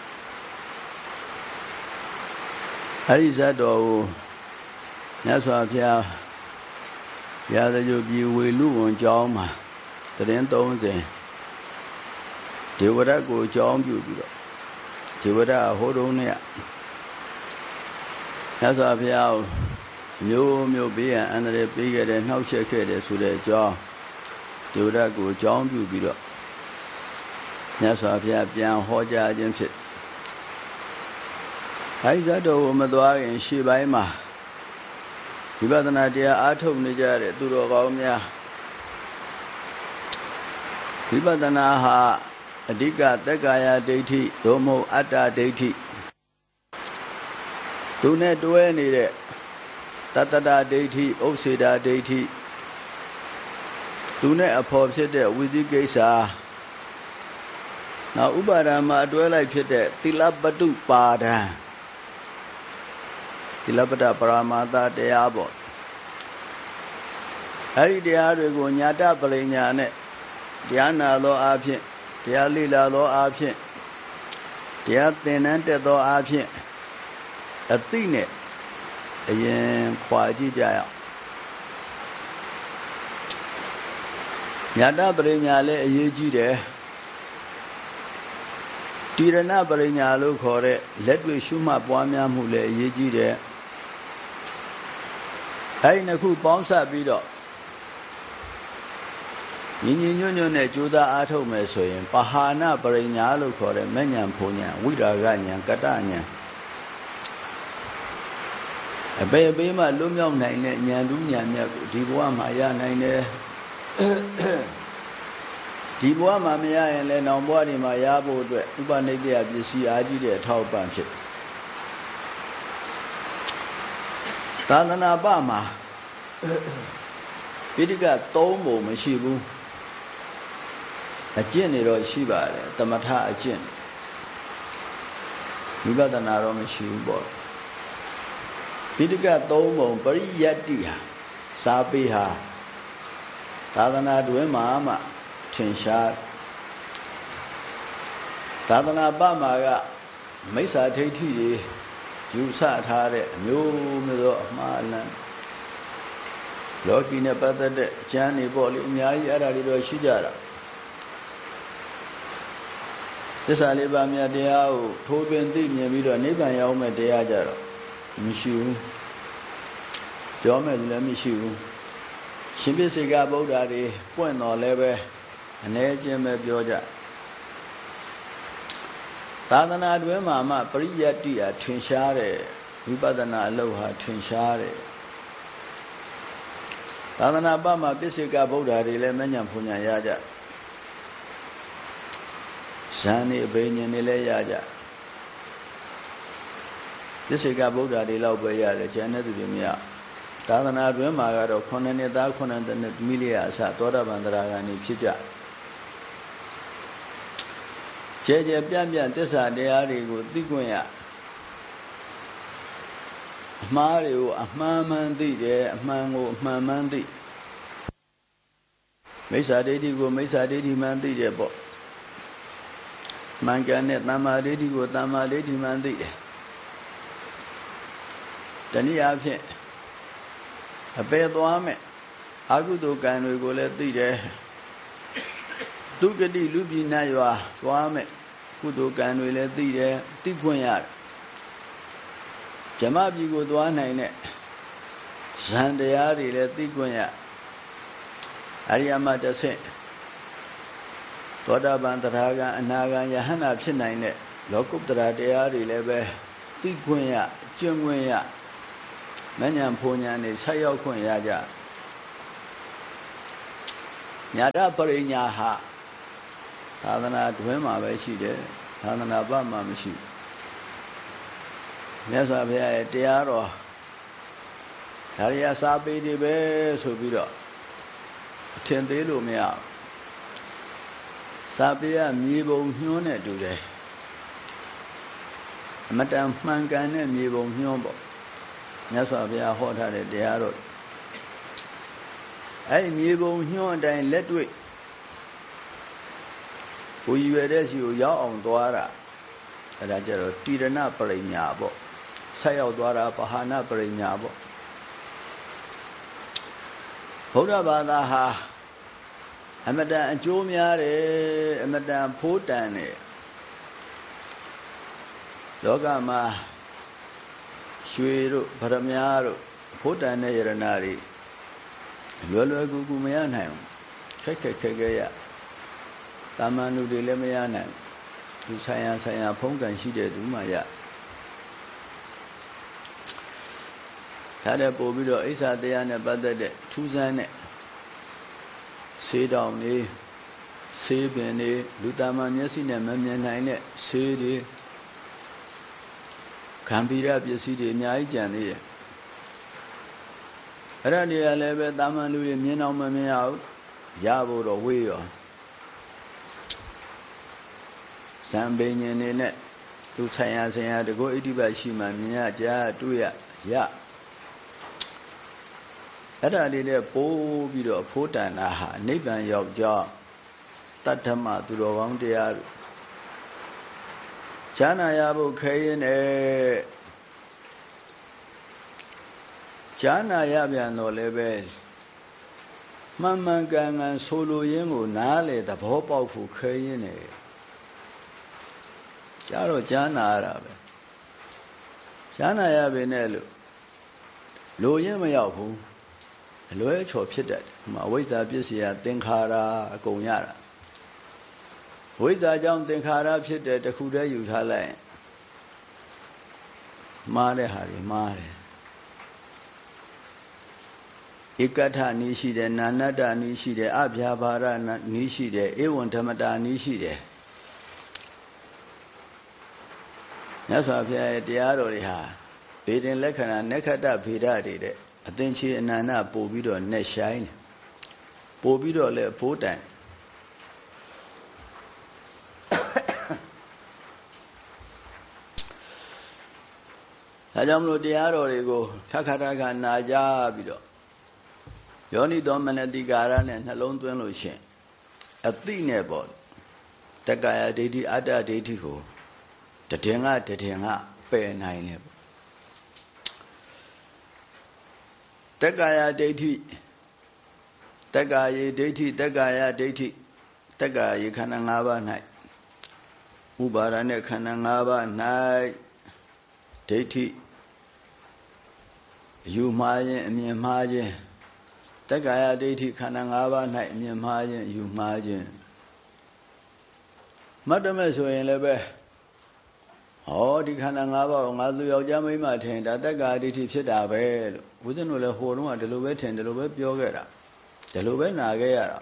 အဲ့ဒီဇတ်တော်ကိုမြတ်စွာဘုရားရာဇဂိုပြည်ဝေလူဝန်ကျောင်းမှာတရင်30ဒေဝရတ်ကိုကျောင်းပြုပြီးတော့ဒေဝရတ်ဟိုတုန်းနဲ့မြတ်စွာဘုရားမျိုးဘေးရန်အန္တရာယ်ပေးခဲ့တဲ့နှောက်ယှက်ခဲ့တဲ့ဆိုတဲ့အကြောင်းဒေဝရတ်ကိုကျောင်းပြုပြီးတော့မြတ်စွာဘုရားပြန်ဟောကြားခြင်းဖြစ်အဲဒီဇတ်တော်ကိုမသွားခင်ရှေ့ပိုင်းမှာဝိပဿနာတရားအားထုတ်နေကြတဲ့သူတော်ကောင်းများဝိပဿနာဟာအဓိကတက္ကာယဒိဋ္ဌိသို့မဟုတ်အတ္တဒိဋ္ဌိသူနဲ့တွဲနေတဲ့တတ္တဒဒိဋ္ဌိဥစ္စေဒဒိဋ္ဌိသူနဲ့အဖော်ဖြစ်တဲ့ဝိသိကိစ္စနောက်ဥပါဒာမှာအတွဲလိုက်ဖြစ်တဲ့သီလပတုပါဒံသီလပတ္တပရမာသတရားပေါ့အဲ့ဒီတရားတွေကိုညာတပရိညာနဲ့တရားနာသောအားဖြင့်တရားလေ့လာသောအားဖြင့်တရားသင်တန်းတက်သောအားဖြင့်အသိနဲ့အရင်ခွာကြည့်ကြရအောင်ညာတပရိညာလည်းအရေးကြီးတယ်တိရဏပရိညာလို့ခေါ်တဲ့လက်တွေ့ရှုမှတ်ပွားများမှုလည်းအရေးကြီးတယ်အဲဒီနှစ်ခုပေါင်းစပ်ပြီးတော့ညီညွတ်နဲ့ကြိုးစားအားထုတ်မယ်ဆိုရင်ပဟာနပရိညာလို့ခေါ်တဲ့မဲ့ညာဖုံညာဝိရာဂညာကတ္တညာအပေအပေးမှလွတ်မြောက်နိုင်တဲ့ဉာဏ်တူးဉာဏ်မြတ်ကိုဒီဘဝမှာရနိုင်တယ်ဒီဘဝမှာမရရင်လည်းနောင်ဘဝဒီမှာရဖို့အတွက်ဥပနိဒေယပစ္စည်းအားကြီးတဲ့အထောက်အပံ့ဖြစ်သာသနာ့ဘမှာပိဋက3ပုံမရှိဘူးအကျင့်တွေတော့ရှိပါတယ်သမထအကျင့်ဝိပဿနာတော့မရှိဘူးပေါ့ပိဋက3ပုံပရိယတ္တိဟာစာပေဟာသာသနာတွင်မှာမှထင်ရှားသာသနာ့ဘမှာကမိစ္ဆာဒိဋ္ဌိတွေယူဆထားတဲ့အမျိုးမျိုးသောအမှားအလမ်းလောကီနဲ့ပတ်သက်တဲ့ကျမ်းတွေပေါ့လေအများကြီးအဲ့ဒါတွေတော့ရှိကြတာသစ္စာလေးပါးမြတ်တရားကိုထိုးထွင်းသိမြင်ပြီးတော့နိဗ္ဗာန်ရောက်မဲ့တရားကြတော့မရှိဘူးပြောမဲ့လူလည်းမရှိဘူးရှင်ပြစေကဗုဒ္ဓတွေပွင့်တော်လည်းပဲအ ਨੇ ချင်းပဲပြောကြသာသနာတွင်မှာမှပရိယတ္တိဟာထင်ရှားတယ်ဝိပဿနာအလုပ်ဟာထင်ရှားတယ်သာသနာ့ဘမှာပြစ္ဆေကဗုဒ္ဓတွေလည်းမဉ္ဇဉ်ဖုန်ညာရကြဇန်နေအဘိညာဉ်တွေလည်းရကြပြစ္ဆေကဗုဒ္ဓတွေလောက်ပဲရတယ်ကျန်တဲ့သူတွေမရသာသနာတွင်မှာကတော့9နှစ်သား9နှစ်သမီးလေးအစသောတာပန်တရားကနေဖြစ်ကြကျဲပြန့်သစ္စာတရားတွေကိုသိခွင့်ရအမှားတွေကိုအမှန်မှန်သိတယ်အမှန်ကိုအမှန်မှန်သိမိစ္ဆာဒိဋ္ဌိကိုမိစ္ဆာဒိဋ္ဌိမှန်သိတယ်ပေါ့မှန်ကန်တဲ့သမ္မာဒိဋ္ဌိကိုသမ္မာဒိဋ္ဌိမှန်သိတယ်တနည်းအားဖြင့်အပေသွားမဲ့အကုသိုလ်ကံတွေကိုလည်းသိတယ်ဒုက္ကတိလူပြည်နတ်ရွာသွားမဲ့ကုသိုလ်ကံတွေလည်းသိတယ်သိခွင့်ရတယ်ဇမပြည်ကိုသွားနိုင်တဲ့ဇန်တရားတွေလည်းသိခွင့်ရအရိယမတဆင့်သောတာပန်တထာဂံအနာဂံယဟန္တာဖြစ်နိုင်တဲ့လောကုတ္တရာတရားတွေလည်းပဲသိခွင့်ရကျင့်ခွင့်ရမဉ္ဇဉ်ဖုန်ဉဏ်တွေဆက်ရောက်ခွင့်ရကြညာတပရိညာဟာသာသနာတွင်မှာပဲရှိတယ်သာသနာ့ဘမှာမရှိမြတ်စွာဘုရားရဲ့တရားတော်ဒါရီယာစာပေတွေပဲဆိုပြီးတော့အထင်သေးလို့မရစာပေကမြေပုံညွှန်းနဲ့တူတယ်အမတန်မှန်ကန်တဲ့မြေပုံညွှန်းပေါ့မြတ်စွာဘုရားဟောထားတဲ့တရားတော်အဲ့မြေပုံညွှန်းအတိုင်းလက်တွေ့ကိုရွယ်တဲ့စီကိုရောက်အောင်သွားတာအဲ့ဒါကြတော့တိရဏပရိညာပေါ့ဆက်ရောက်သွားတာပဟာနပရိညာပေါ့ဗုဒ္ဓဘာသာဟာအမတန်အကျိုးများတယ်အမတန်ဖိုးတန်တယ်လောကမှာရွှေတို့ဗရမ ्या တို့ဖိုးတန်တဲ့ယရနာတွေလွယ်လွယ်ကူကူမရနိုင်ဘူးခက်ခဲရတာမန်လူတွေလည်းမရနိုင်ဘူးသူဆိုင်ရာဖုံးကန်ရှိတဲ့သူမှရဒါတဲ့ပို့ပြီးတော့အိဆာတရားနဲ့ပတ်သက်တဲ့ထူးဆန်းတဲ့ဆေးတောင်တွေဆေးပင်တွေလူတာမန်မျက်စိနဲ့မမြင်နိုင်တဲ့ဆေးတွေခံပြီးရပစ္စည်းတွေအများကြီးကြံသေးတယ်အဲ့ဒါတွေကလည်းပဲတာမန်လူတွေမြင်အောင်မမြင်အောင်ရဖို့တော့ဝေးရောဇံပင်ញင်နေနဲ့သူဆိုင်ရာတကောဣတိပတ်ရှိမှမြင်ရကြားတွေ့ရအဲ့ဒါလေးနဲ့ပိုးပြီးတော့ဖိုးတန်တာဟာနိဗ္ဗာန်ရောက်ကြောင်းတတ္ထမသူတော်ကောင်းတရားဈာနာရဖို့ခဲရင်နဲ့ဈာနာရပြန်တော့လည်းပဲမှန်မှန်ကန်ကန်ဆိုလိုရင်းကိုနားလေသဘောပေါက်ဖို့ခဲရင်နဲ့ကြတော့ဈာနာရတာပဲဈာနာရပြီနဲ့လို့လိုရင်းမရောက်ဘူးအလွဲချော်ဖြစ်တတ်တယ်။အဝိဇ္ဇာပစ္စည်းသင်္ခါရအကုန်ရတာ။ဝိဇ္ဇာကြောင့်သင်္ခါရဖြစ်တဲ့တခုတည်းယူထားလိုက်ရင်မှားတဲ့ဟာတွေမှားတယ်။ဧကထနည်းရှိတယ်နာနတ္တနည်းရှိတယ်အဗျာပါရနည်းရှိတယ်ဧဝံဓမ္မတာနည်းရှိတယ်။မြတ်စွာဘုရားရဲ့တရားတော်တွေဟာဗေဒင်လက္ခဏာနက္ခတ္တဗေဒတွေတဲ့အသင်္ချေအနန္တပို့ပြီးတော့နဲ့ဆိုင်တယ်ပို့ပြီးတော့လည်းဖိုးတန်ဒါကြောင့်မလို့တရားတော်တွေကိုခက်ခါနာကြပြီးတော့ယောနိသောမနတိကာရနဲ့နှလုံးသွင်းလို့ရှင်အသိနဲ့ပေါ့တက္ကာယဒိဋ္ဌိအတ္တဒိဋ္ဌိကိုတည်ငါပယ်နိုင်တယ်တက္ကာယဒိဋ္ဌိတက္ကာယေဒိဋ္ဌိတက္ကာယဒိဋ္ဌိတက္ကာယေခန္ဓာ၅ပါး၌ဥပါဒနဲ့ခန္ဓာ၅ပါး၌ဒိဋ္ဌိယူမှားခြင်းအမြင်မှားခြင်းတက္ကာယဒိဋ္ဌိခန္ဓာ၅ပါး၌အမြင်မှားခြင်းယူမှားခြင်းမတ်တမဲ့ဆိုရင်လည်းပဲဟောဒီခန္ဓာ၅ပါးကိုငါသူယောက်ျားမိန်းမထင်ဒါတက္ကာဒိဋ္ဌိဖြစ်တာပဲလို့ဘုရားတို့လည်းဟိုတုန်းကဒီလိုပဲထင်ဒီလိုပဲပြောခဲ့တာဒီလိုပဲနာခဲ့ရတာ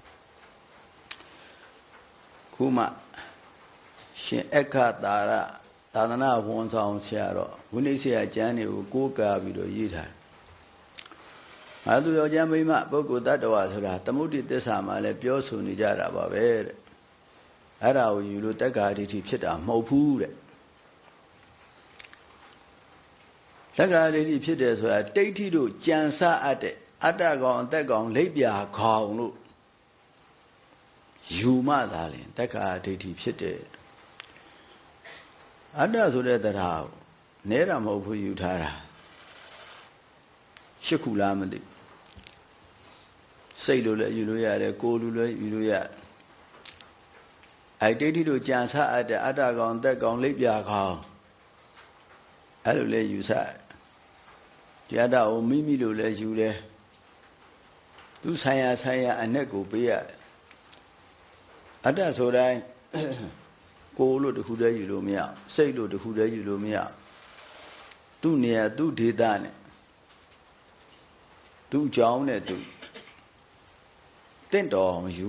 ခုမှရှင်အခတာရသာသနာဝန်ဆောင်ဆရာတော်ဝိနည်းဆရာကျမ်းတွေကိုကိုးကားပြီးတော့ရေးထားတယ်ငါသူယောက်ျားမိန်းမပုဂ္ဂိုလ်တ attva ဆိုတာသမုဒ္ဒိသစ္စာမှာလည်းပြောဆိုနေကြတာပါပဲတဲ့အဲ့ဒါကိုယူလို့တက္ကာဒိဋ္ဌိဖြစ်တာမဟုတ်ဘူးတဲ့တက္ကာဒိဋ္ဌိဖြစ်တယ်ဆိုတာဒိဋ္ဌိတို့ကြံစအပ်တဲ့အတ္တကောင်အသက်ကောင်လိပ်ပြာခေါင်လို့ယူမှသာလင်တက္ကာဒိဋ္ဌိဖြစ်တယ်အတ္တဆိုတဲ့တရားကိုနဲတာမဟုတ်ဘူးယူထားတာရှစ်ခုလားမသိစိတ်လိုလည်းယူလို့ရတယ်ကိုယ်လိုလည်းယူလို့ရတယ်အဲ့ဒိဋ္ဌိတို့ကြံစအပ်တဲ့အတ္တကောင်အသက်ကောင်လိပ်ပြာခေါင်အဲ့လိုလည်းယူဆတရားတော်ကိုမိလိုလည်းယူတယ်သူဆိုင်ရာအ내ကိုပေးရတယ်အတ္တဆိုတိုင်းကိုယ်လို့တခုတည်းယူလို့မရစိတ်လို့တခုတည်းယူလို့မရသူ့နေရာသူ့ဒေသနဲ့သူ့အကြောင်းနဲ့သူတင့်တော်အောင်ယူ